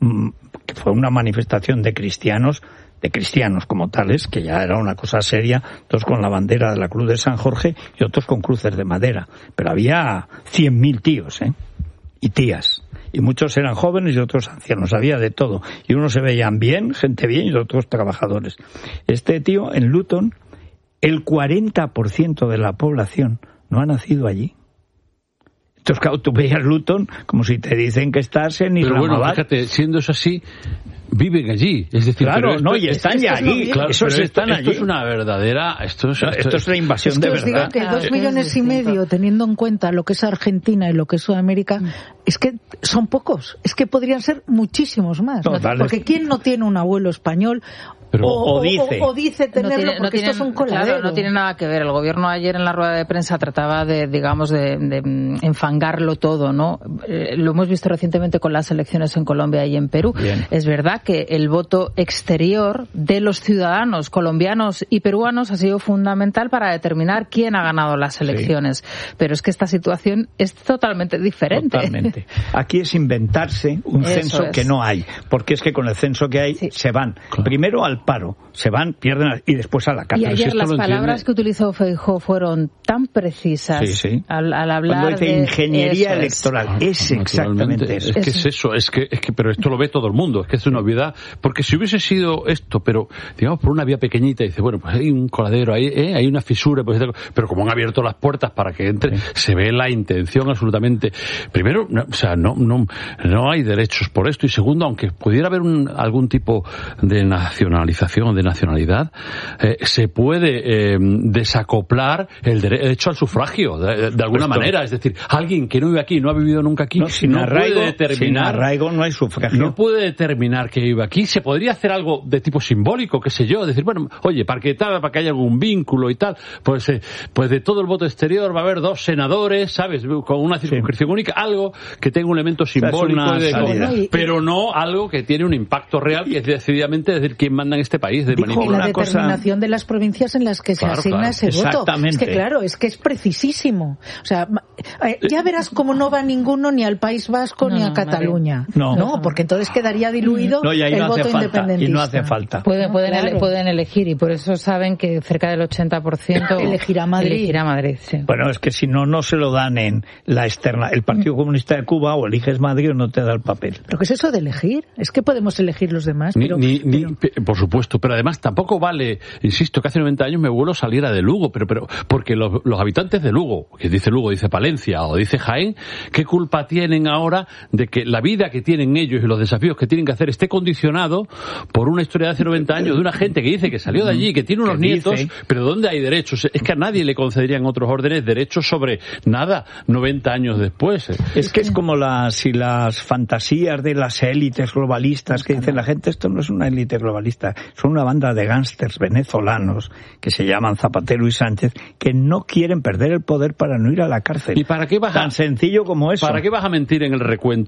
que fue una manifestación de cristianos, de cristianos como tales, que ya era una cosa seria, todos con la bandera de la Cruz de San Jorge y otros con cruces de madera. Pero había cien mil tíos, ¿eh? Y tías. Y muchos eran jóvenes y otros ancianos, había de todo. Y unos se veían bien, gente bien, y otros trabajadores. Este tío, en Luton, el cuarenta por ciento de la población no ha nacido allí. Entonces, claro, tú veías Luton como si te dicen que estás en Islamabad. Pero bueno, fíjate, siendo eso así, viven allí, es decir, claro, esto, no, y están ya allí, claro, esos esto, están esto allí. Es una verdadera, esto es, no, esto, esto es la invasión es que de os verdad. Digo que dos millones y medio, teniendo en cuenta lo que es Argentina y lo que es Sudamérica, es que son pocos, es que podrían ser muchísimos más, no, vale. Porque ¿quién no tiene un abuelo español? Pero, o, o, dice. O, o dice tenerlo, no tiene, porque no tiene, esto es un coladero. Claro, no tiene nada que ver. El gobierno ayer en la rueda de prensa trataba de, digamos, de, de enfangarlo todo, ¿no? Eh, lo hemos visto recientemente con las elecciones en Colombia y en Perú. Bien. Es verdad que el voto exterior de los ciudadanos colombianos y peruanos ha sido fundamental para determinar quién ha ganado las elecciones. Sí. Pero es que esta situación es totalmente diferente. Totalmente. Aquí es inventarse un Eso censo es. que no hay. Porque es que con el censo que hay sí. se van. Claro. Primero al paro, se van, pierden y después a la cárcel. Y ayer si las palabras entiende... que utilizó Feijóo fueron tan precisas sí, sí. Al, al hablar Cuando dice de ingeniería eso electoral, es, es exactamente eso. Es que es eso, es que, es que, pero esto lo ve todo el mundo, es que es una obviedad, porque si hubiese sido esto, pero digamos por una vía pequeñita, dice, bueno, pues hay un coladero, hay, ¿eh? hay una fisura, pues, pero como han abierto las puertas para que entre, sí. se ve la intención absolutamente. Primero, no, o sea, no, no, no hay derechos por esto, y segundo, aunque pudiera haber un, algún tipo de nacionalización, de nacionalidad, eh, se puede eh, desacoplar el derecho al sufragio de, de alguna Esto. manera, es decir, alguien que no vive aquí, no ha vivido nunca aquí, no, sin no arraigo, puede determinar, sin arraigo no hay sufragio, no puede determinar que vive aquí. Se podría hacer algo de tipo simbólico, qué sé yo, decir, bueno, oye, para que tal, para que haya algún vínculo y tal, pues eh, pues de todo el voto exterior va a haber dos senadores, ¿sabes?, con una circunscripción sí. única, algo que tenga un elemento simbólico, o sea, de, de, pero no algo que tiene un impacto real, que es decididamente decir quién manda en este país. De y la determinación cosa... de las provincias en las que se claro, asigna claro. ese voto. Es que claro, es que es precisísimo. O sea, eh, ya verás cómo no va ninguno ni al País Vasco no, ni a Cataluña. No. no, porque entonces quedaría diluido no, el no voto independentista. Y no hace falta. Pueden, pueden, claro. ele- pueden elegir, y por eso saben que cerca del ochenta por ciento elegirá Madrid. Elegirá Madrid sí. Bueno, es que si no, no se lo dan en la externa. El Partido Comunista de Cuba, o eliges Madrid o no te da el papel. ¿Pero qué es eso de elegir? Es que podemos elegir los demás. Ni, pero, ni, pero... ni, por supuesto, pero además tampoco vale, insisto, que hace noventa años mi abuelo saliera de Lugo, pero, pero porque los, los habitantes de Lugo, que dice Lugo, dice Palencia o dice Jaén, ¿qué culpa tienen ahora de que la vida que tienen ellos y los desafíos que tienen que hacer esté condicionado por una historia de hace noventa años de una gente que dice que salió de allí, que tiene unos nietos, dice? Pero ¿dónde hay derechos? Es que a nadie le concederían otros órdenes derechos sobre nada noventa años después. Es que es como las, si las fantasías de las élites globalistas que dicen la gente, esto no es una élite globalista, son una banda de gángsters venezolanos que se llaman Zapatero y Sánchez, que no quieren perder el poder para no ir a la cárcel. ¿Y para qué vas a, tan sencillo como eso? ¿Para qué vas a mentir en el recuento?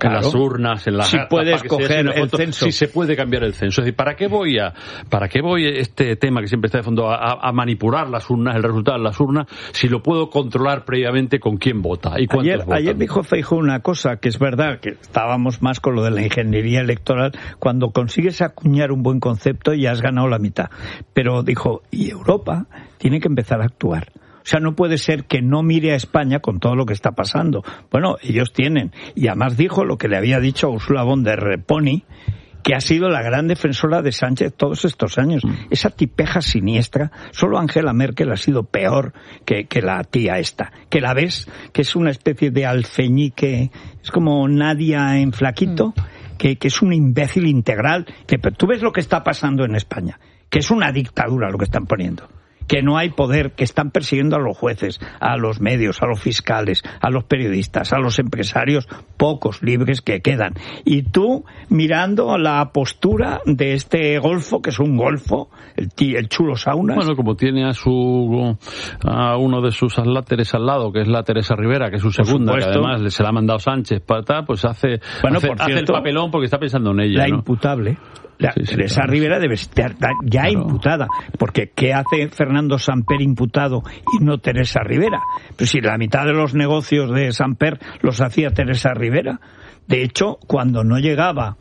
Claro. En las urnas, en las si puedes coger el foto, censo. Si se puede cambiar el censo. Es decir, ¿para qué voy a, para qué voy este tema que siempre está de fondo a, a manipular las urnas, el resultado de las urnas, si lo puedo controlar previamente con quién vota y cuántos ayer, votan? Ayer dijo Feijóo una cosa que es verdad, que estábamos más con lo de la ingeniería electoral. Cuando consigues acuñar un buen concepto ya has ganado la mitad. Pero dijo, y Europa tiene que empezar a actuar. O sea, no puede ser que no mire a España con todo lo que está pasando. Bueno, ellos tienen. Y además dijo lo que le había dicho a Ursula von der Leyen, que ha sido la gran defensora de Sánchez todos estos años. Mm. Esa tipeja siniestra, solo Angela Merkel ha sido peor que, que la tía esta. Que la ves, que es una especie de alfeñique, es como Nadia en flaquito, mm. que, que es un imbécil integral. Que, pero tú ves lo que está pasando en España, que es una dictadura lo que están poniendo. Que no hay poder, que están persiguiendo a los jueces, a los medios, a los fiscales, a los periodistas, a los empresarios, pocos libres que quedan. Y tú mirando la postura de este golfo, que es un golfo, el, tí, el chulo Saunas. Bueno, como tiene a su a uno de sus atláteres al lado, que es la Teresa Rivera, que es su segunda, que además se la ha mandado Sánchez para tal, pues hace, bueno, hace, por hace cierto, el papelón porque está pensando en ella, la ¿no? imputable. La, sí, sí, Teresa claro. Rivera debe estar ya claro. imputada, porque ¿qué hace Fernando Samper imputado y no Teresa Rivera? Pues si la mitad de los negocios de Samper los hacía Teresa Rivera. De hecho, cuando no llegaba,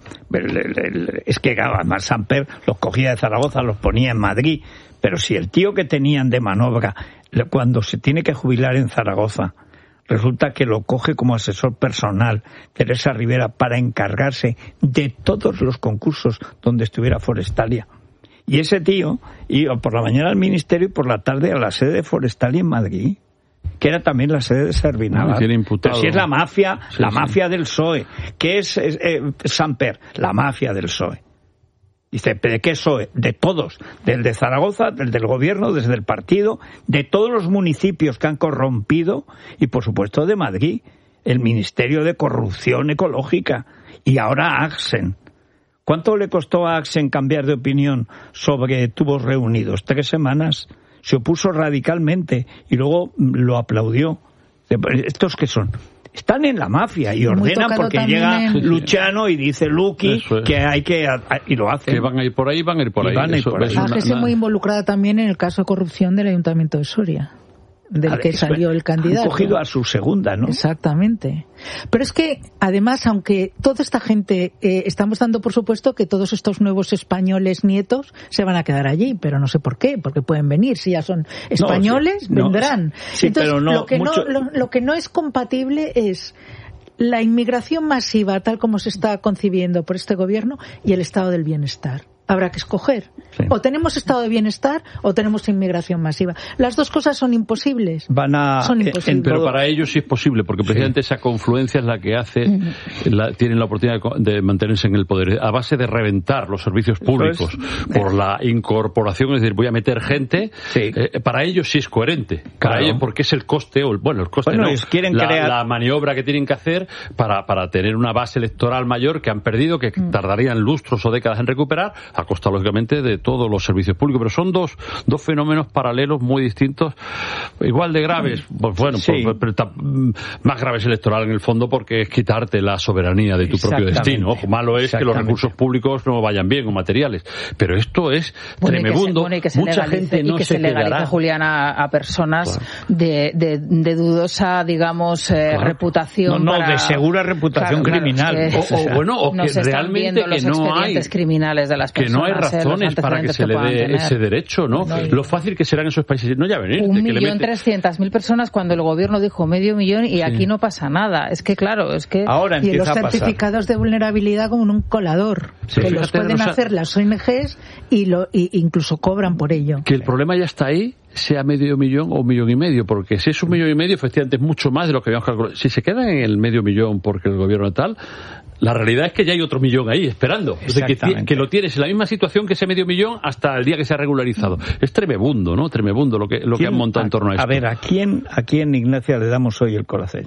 es que además Samper los cogía de Zaragoza, los ponía en Madrid, pero si el tío que tenían de manobra, cuando se tiene que jubilar en Zaragoza, resulta que lo coge como asesor personal Teresa Rivera para encargarse de todos los concursos donde estuviera Forestalia. Y ese tío iba por la mañana al ministerio y por la tarde a la sede de Forestalia en Madrid, que era también la sede de Servinavar. Pero si es la mafia, sí, la sí. mafia del P S O E. ¿Qué es eh, Samper? La mafia del P S O E. Dice, ¿de qué P S O E? De todos, del de Zaragoza, del del gobierno, desde el partido, de todos los municipios que han corrompido y, por supuesto, de Madrid, el Ministerio de Corrupción Ecológica y ahora Axen. ¿Cuánto le costó a Axen cambiar de opinión sobre tubos reunidos? Tres semanas. Se opuso radicalmente y luego lo aplaudió. ¿Estos qué son? Están en la mafia y ordenan porque llega en... Luciano y dice Luqui es. que hay que... y lo hacen. Que van a ir por ahí, van a ir por ahí. Van a ir por ahí. Una, una... muy involucrada también en el caso de corrupción del Ayuntamiento de Soria, del que salió el candidato. Han cogido a su segunda, ¿no? Exactamente. Pero es que, además, aunque toda esta gente, eh, estamos dando por supuesto que todos estos nuevos españoles nietos se van a quedar allí, pero no sé por qué, porque pueden venir, si ya son españoles, no, sí, vendrán. No, sí, Entonces, pero no, lo, que mucho... no, lo, lo que no es compatible es la inmigración masiva, tal como se está concibiendo por este gobierno, y el estado del bienestar. Habrá que escoger. Sí. O tenemos estado de bienestar o tenemos inmigración masiva. Las dos cosas son imposibles. Van a... Son imposibles. Pero para ellos sí es posible, porque precisamente sí. esa confluencia es la que hace, uh-huh. la, tienen la oportunidad de, de mantenerse en el poder. A base de reventar los servicios públicos es... por la incorporación, es decir, voy a meter gente, sí. eh, para ellos sí es coherente. Para claro. ellos, porque es el coste, o el, bueno, el coste bueno, no, ellos quieren la, crear... la maniobra que tienen que hacer para, para tener una base electoral mayor que han perdido, que uh-huh. tardarían lustros o décadas en recuperar, a costa, lógicamente, de todos los servicios públicos. Pero son dos dos fenómenos paralelos muy distintos, igual de graves. Pues bueno, sí. por, por, por, más graves electoral en el fondo, porque es quitarte la soberanía de tu propio destino. Ojo, malo es que los recursos públicos no vayan bien o materiales. Pero esto es bueno, tremebundo. Y que se, bueno, y que se Mucha gente no y que se, se legalice, quedará. Julián, a, a personas claro. de, de, de dudosa, digamos, eh, claro. reputación. No, no, para... de segura reputación claro, criminal. Claro, es que, o, o bueno, o no que se realmente que no hay criminales de las que no hay razones eh, para que se le dé ese derecho, ¿no? no Lo fácil que será en esos países. No, ya venir. Un de que millón trescientas mil personas cuando el gobierno dijo medio millón y sí. aquí no pasa nada. Es que claro, es que... Ahora y los certificados de vulnerabilidad como en un colador. Sí. Que sí. los pueden hacer las O N Ges y, lo, y incluso cobran por ello. Que el problema ya está ahí, sea medio millón o un millón y medio, porque si es un millón y medio, efectivamente es mucho más de lo que habíamos calculado. Si se quedan en el medio millón porque el gobierno tal, la realidad es que ya hay otro millón ahí esperando. O sea, que, que lo tienes en la misma situación que ese medio millón hasta el día que se ha regularizado. Es tremebundo, ¿no? Tremebundo lo que, lo que han montado en torno a esto. A ver, ¿a quién, a quién, Ignacia, le damos hoy el colacel?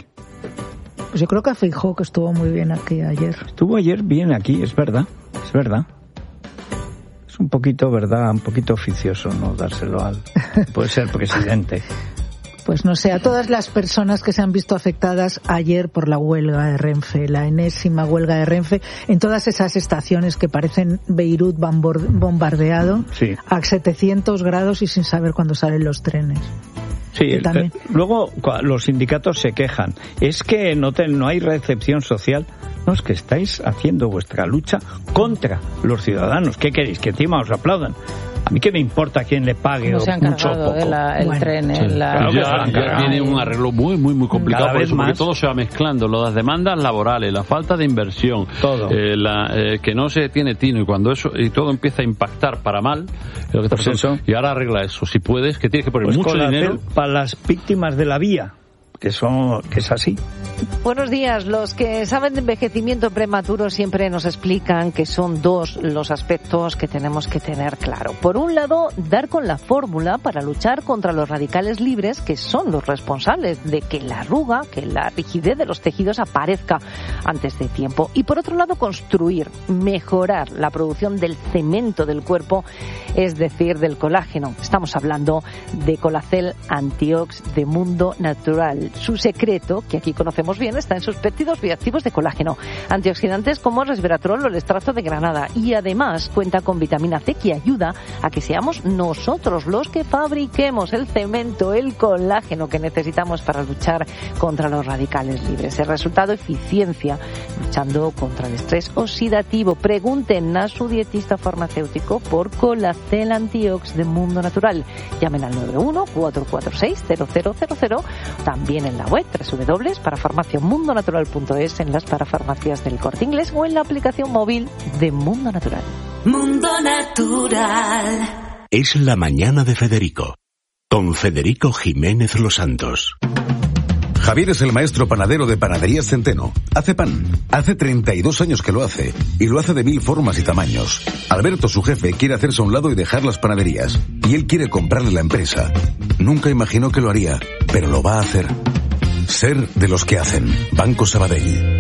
Pues yo creo que a Feijóo, que estuvo muy bien aquí ayer. Estuvo ayer bien aquí, es verdad, es verdad. Es un poquito, ¿verdad? Un poquito oficioso, ¿no? Dárselo al... Puede ser presidente. Pues no sé, a todas las personas que se han visto afectadas ayer por la huelga de Renfe, la enésima huelga de Renfe, en todas esas estaciones que parecen Beirut bombardeado, sí, a setecientos grados y sin saber cuándo salen los trenes. Sí, eh, luego los sindicatos se quejan. Es que no, te, no hay recepción social. No, es que estáis haciendo vuestra lucha contra los ciudadanos. ¿Qué queréis? ¿Que encima os aplaudan? A mí qué me importa quién le pague no o se han mucho o poco. De la, el bueno, tren, sí. la... Claro ya, ya tiene un arreglo muy, muy, muy complicado por eso, porque todo se va mezclando. Las demandas laborales, la falta de inversión, todo. Eh, la, eh, que no se tiene tino y cuando eso y todo empieza a impactar para mal, lo que pues eso. Y ahora arregla eso. Si puedes, que tienes que poner pues mucho dinero para las víctimas de la vía. Que, son, que es así. Buenos días. Los que saben de envejecimiento prematuro siempre nos explican que son dos los aspectos que tenemos que tener claro. Por un lado, dar con la fórmula para luchar contra los radicales libres, que son los responsables de que la arruga, que la rigidez de los tejidos aparezca antes de tiempo. Y por otro lado, construir, mejorar la producción del cemento del cuerpo, es decir, del colágeno. Estamos hablando de Colacel Antiox de Mundo Natural. Su secreto, que aquí conocemos bien, está en sus péptidos bioactivos de colágeno, antioxidantes como resveratrol o el extracto de granada, y además cuenta con vitamina C que ayuda a que seamos nosotros los que fabriquemos el cemento, el colágeno que necesitamos para luchar contra los radicales libres. El resultado, eficiencia luchando contra el estrés oxidativo. Pregunten a su dietista farmacéutico por Colacel Antiox de Mundo Natural. Llamen al nueve uno cuatro cuatro seis cero cero cero cero. También en la web doble u doble u doble u punto para farmacia mundo natural punto es, en las parafarmacias del Corte Inglés o en la aplicación móvil de Mundo Natural. Mundo Natural. Es la mañana de Federico, con Federico Jiménez Los Santos. Javier es el maestro panadero de Panaderías Centeno. Hace pan. Hace treinta y dos años que lo hace. Y lo hace de mil formas y tamaños. Alberto, su jefe, quiere hacerse a un lado y dejar las panaderías. Y él quiere comprarle la empresa. Nunca imaginó que lo haría, pero lo va a hacer. Ser de los que hacen. Banco Sabadell.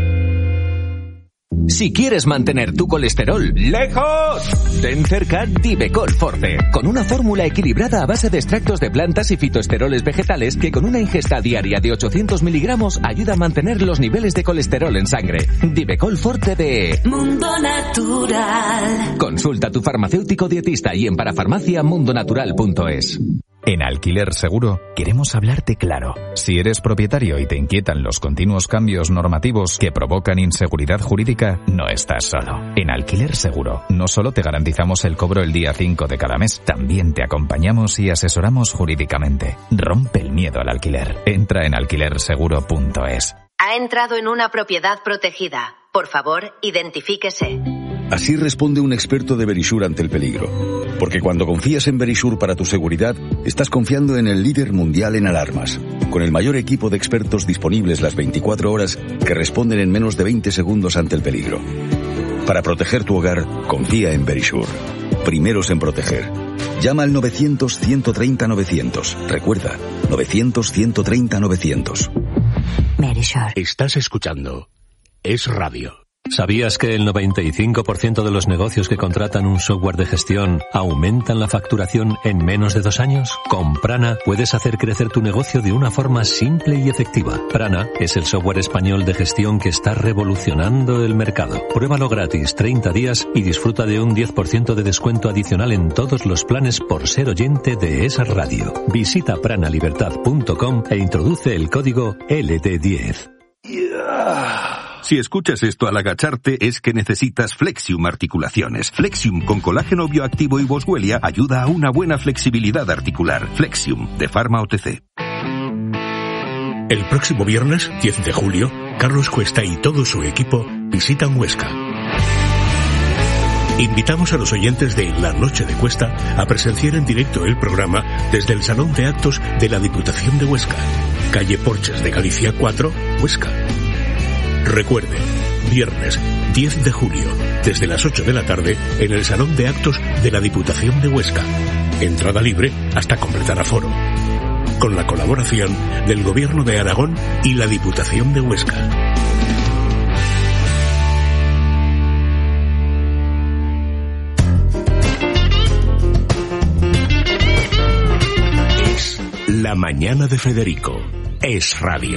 Si quieres mantener tu colesterol lejos, ten cerca Divecol Forte, con una fórmula equilibrada a base de extractos de plantas y fitoesteroles vegetales que con una ingesta diaria de ochocientos miligramos ayuda a mantener los niveles de colesterol en sangre. Divecol Forte de Mundo Natural. Consulta a tu farmacéutico dietista y en parafarmacia mundo natural punto es. En Alquiler Seguro queremos hablarte claro. Si eres propietario y te inquietan los continuos cambios normativos que provocan inseguridad jurídica, no estás solo. En Alquiler Seguro no solo te garantizamos el cobro el día cinco de cada mes, también te acompañamos y asesoramos jurídicamente. Rompe el miedo al alquiler. Entra en alquiler seguro punto es. Ha entrado en una propiedad protegida. Por favor, identifíquese. Así responde un experto de Verisure ante el peligro. Porque cuando confías en Verisure para tu seguridad, estás confiando en el líder mundial en alarmas, con el mayor equipo de expertos disponibles las veinticuatro horas que responden en menos de veinte segundos ante el peligro. Para proteger tu hogar, confía en Verisure. Primeros en proteger. Llama al novecientos ciento treinta novecientos. Recuerda, novecientos ciento treinta novecientos. Verisure. Estás escuchando Es Radio. ¿Sabías que el noventa y cinco por ciento de los negocios que contratan un software de gestión aumentan la facturación en menos de dos años? Con Prana puedes hacer crecer tu negocio de una forma simple y efectiva. Prana es el software español de gestión que está revolucionando el mercado. Pruébalo gratis treinta días y disfruta de un diez por ciento de descuento adicional en todos los planes por ser oyente de esa radio. Visita prana libertad punto com e introduce el código L T diez. Yeah. Si escuchas esto al agacharte es que necesitas Flexium Articulaciones. Flexium con colágeno bioactivo y boswellia ayuda a una buena flexibilidad articular. Flexium de Pharma O T C. El próximo viernes, diez de julio, Carlos Cuesta y todo su equipo visitan Huesca. Invitamos a los oyentes de La Noche de Cuesta a presenciar en directo el programa desde el Salón de Actos de la Diputación de Huesca, calle Porches de Galicia cuatro, Huesca. Recuerde, viernes diez de julio, desde las ocho de la tarde, en el Salón de Actos de la Diputación de Huesca. Entrada libre hasta completar aforo. Con la colaboración del Gobierno de Aragón y la Diputación de Huesca. Es la La mañana de Federico. Es radio.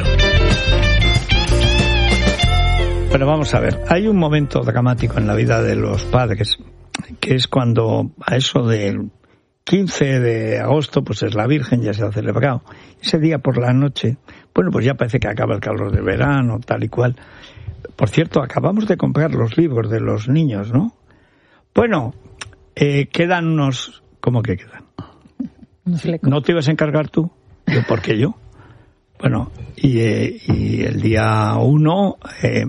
Pero vamos a ver, hay un momento dramático en la vida de los padres, que es cuando a eso del quince de agosto, pues es la Virgen, ya se ha celebrado. Ese día por la noche, bueno, pues ya parece que acaba el calor del verano, tal y cual. Por cierto, acabamos de comprar los libros de los niños, ¿no? Bueno, eh, quedan unos... ¿Cómo que quedan? ¿No te ibas a encargar tú? Yo, ¿por qué yo? Bueno, y, eh, y el día uno, eh,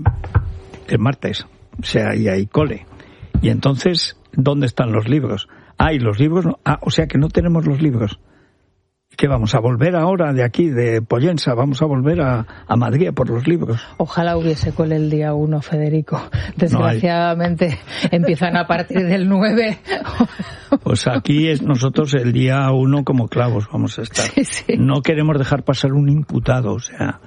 el martes, o sea, y hay cole. Y entonces, ¿dónde están los libros? Ah, y los libros no. Ah, o sea que no tenemos los libros. ¿Qué vamos a volver ahora de aquí, de Pollensa? ¿Vamos a volver a, a Madrid por los libros? Ojalá hubiese cole el día uno, Federico. Desgraciadamente no empiezan a partir del nueve. Pues aquí es nosotros el día uno como clavos vamos a estar. Sí, sí. No queremos dejar pasar un imputado, o sea...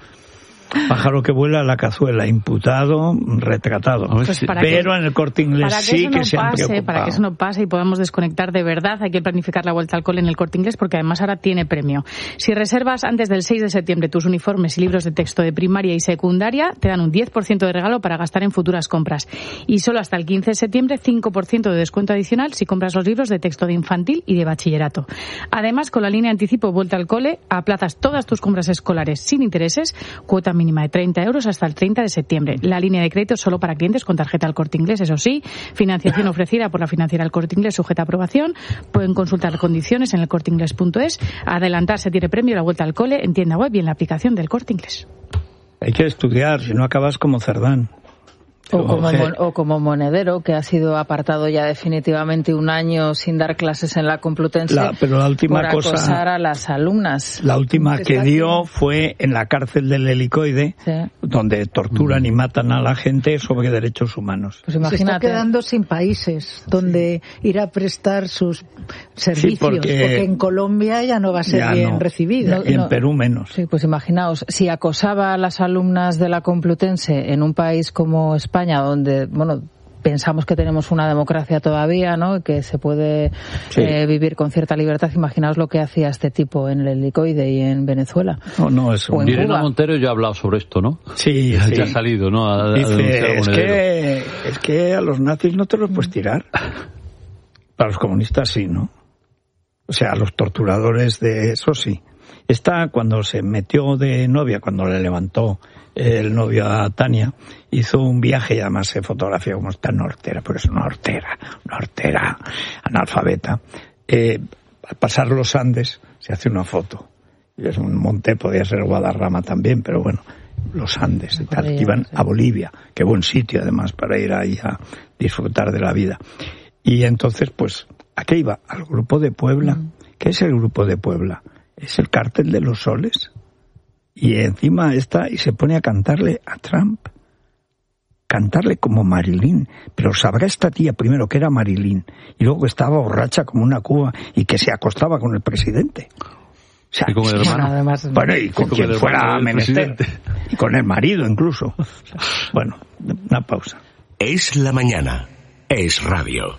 Pájaro que vuela a la cazuela, imputado, retratado. Pues pero que, en el Corte Inglés sí que, que se han preocupado. Para que eso no pase y podamos desconectar de verdad, hay que planificar la vuelta al cole en el Corte Inglés porque además ahora tiene premio. Si reservas antes del seis de septiembre tus uniformes y libros de texto de primaria y secundaria, te dan un diez por ciento de regalo para gastar en futuras compras. Y solo hasta el quince de septiembre, cinco por ciento de descuento adicional si compras los libros de texto de infantil y de bachillerato. Además, con la línea anticipo vuelta al cole, aplazas todas tus compras escolares sin intereses, cuota mínima de treinta euros hasta el treinta de septiembre. La línea de crédito solo para clientes con tarjeta El Corte Inglés, eso sí. Financiación ofrecida por la financiera El Corte Inglés sujeta a aprobación. Pueden consultar condiciones en el corte inglés punto es. Adelantarse tiene premio la vuelta al cole en tienda web y en la aplicación del Corte Inglés. Hay que estudiar, si no acabas como Cerdán. O como, o como Monedero, que ha sido apartado ya definitivamente un año sin dar clases en la Complutense la, pero la última por acosar cosa, a las alumnas. La última que dio fue en la cárcel del Helicoide, sí, donde torturan mm. y matan a la gente sobre derechos humanos. Pues imagínate. Se está quedando sin países donde sí. ir a prestar sus servicios, sí, porque, porque en Colombia ya no va a ser bien no, recibido. Y en no, Perú menos. Sí, pues imaginaos, si acosaba a las alumnas de la Complutense en un país como España, donde, bueno, pensamos que tenemos una democracia todavía, ¿no? Que se puede sí. eh, vivir con cierta libertad. Imaginaos lo que hacía este tipo en el Helicoide y en Venezuela. No, no, es un... Irene Montero ya ha hablado sobre esto, ¿no? Sí, ya, sí. ya ha salido, ¿no? A, Dice, a es que, es que a los nazis no te los puedes tirar. Para los comunistas sí, ¿no? O sea, a los torturadores de eso sí. Esta, cuando se metió de novia, cuando le levantó el novio a Tania, hizo un viaje y además se fotografió como esta hortera, porque es una hortera, una hortera analfabeta. Eh, al pasar los Andes se hace una foto. Es un monte, podría ser Guadarrama también, pero bueno, los Andes y tal, que iban a Bolivia. Qué buen sitio además para ir ahí a disfrutar de la vida. Y entonces, pues, ¿a qué iba? Al Grupo de Puebla. Mm. ¿Qué es el Grupo de Puebla? Es el Cártel de los Soles. Y encima está y se pone a cantarle a Trump. Cantarle como Marilyn. Pero sabrá esta tía primero que era Marilyn y luego que estaba borracha como una cuba y que se acostaba con el presidente. O sea, y con el hermano. Bueno, además, bueno, y con, con quien fuera menester. Y con el marido incluso. Bueno, una pausa. Es la mañana. Es radio.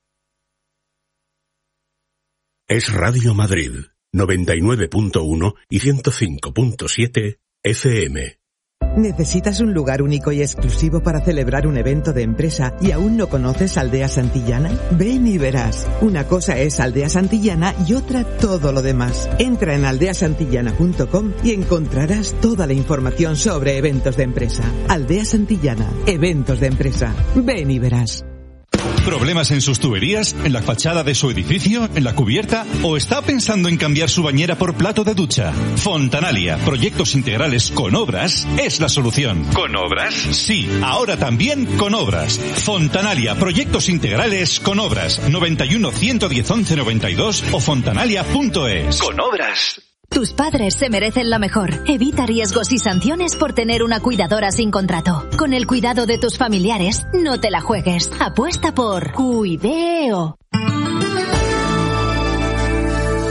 Es Radio Madrid. noventa y nueve punto uno y ciento cinco punto siete F M. ¿Necesitas un lugar único y exclusivo para celebrar un evento de empresa y aún no conoces Aldea Santillana? Ven y verás. Una cosa es Aldea Santillana y otra todo lo demás. Entra en aldea santillana punto com y encontrarás toda la información sobre eventos de empresa. Aldea Santillana, eventos de empresa. Ven y verás. ¿Problemas en sus tuberías? ¿En la fachada de su edificio? ¿En la cubierta? ¿O está pensando en cambiar su bañera por plato de ducha? Fontanalia, proyectos integrales con obras, es la solución. ¿Con obras? Sí, ahora también con obras. Fontanalia, proyectos integrales con obras. noventa y uno, ciento diez, once, noventa y dos o fontanalia punto es. Con obras. Tus padres se merecen lo mejor. Evita riesgos y sanciones por tener una cuidadora sin contrato. Con el cuidado de tus familiares, no te la juegues. Apuesta por Cuideo.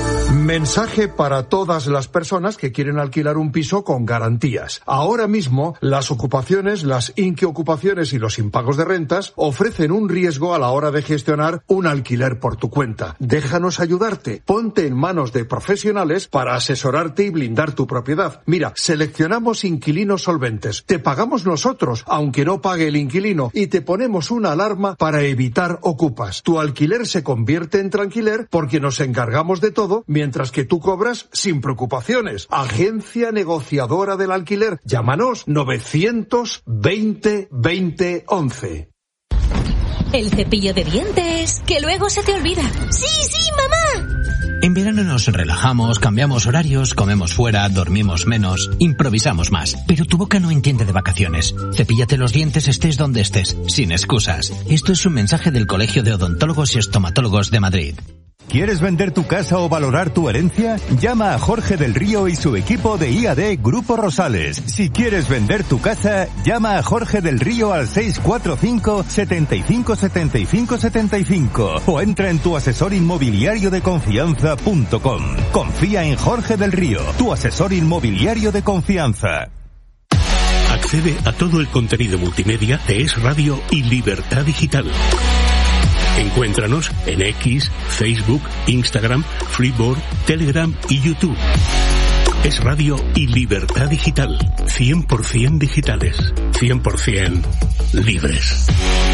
Mensaje para todas las personas que quieren alquilar un piso con garantías. Ahora mismo, las ocupaciones, las inquiocupaciones y los impagos de rentas ofrecen un riesgo a la hora de gestionar un alquiler por tu cuenta. Déjanos ayudarte. Ponte en manos de profesionales para asesorarte y blindar tu propiedad. Mira, seleccionamos inquilinos solventes. Te pagamos nosotros, aunque no pague el inquilino, y te ponemos una alarma para evitar ocupas. Tu alquiler se convierte en tranquiler porque nos encargamos de todo, mientras que tú cobras sin preocupaciones. Agencia negociadora del alquiler. Llámanos novecientos veinte veinte once. El cepillo de dientes, que luego se te olvida. ¡Sí, sí, mamá! En verano nos relajamos, cambiamos horarios, comemos fuera, dormimos menos, improvisamos más. Pero tu boca no entiende de vacaciones. Cepíllate los dientes estés donde estés, sin excusas. Esto es un mensaje del Colegio de Odontólogos y Estomatólogos de Madrid. ¿Quieres vender tu casa o valorar tu herencia? Llama a Jorge del Río y su equipo de I A D Grupo Rosales. Si quieres vender tu casa, llama a Jorge del Río al seis cuatro cinco, setenta y cinco, setenta y cinco, setenta y cinco o entra en tu asesor inmobiliario de confianza punto com. Confía en Jorge del Río, tu asesor inmobiliario de confianza. Accede a todo el contenido multimedia de Es Radio y Libertad Digital. Encuéntranos en X, Facebook, Instagram, Freeboard, Telegram y YouTube. Es Radio y Libertad Digital. cien por ciento digitales. cien por ciento libres.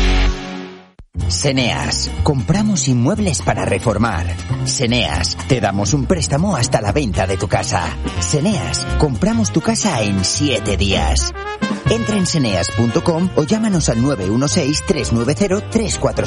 Seneas. Compramos inmuebles para reformar. Seneas. Te damos un préstamo hasta la venta de tu casa. Seneas. Compramos tu casa en siete días. Entra en seneas punto com o llámanos al nueve uno seis, tres nueve cero, tres cuatro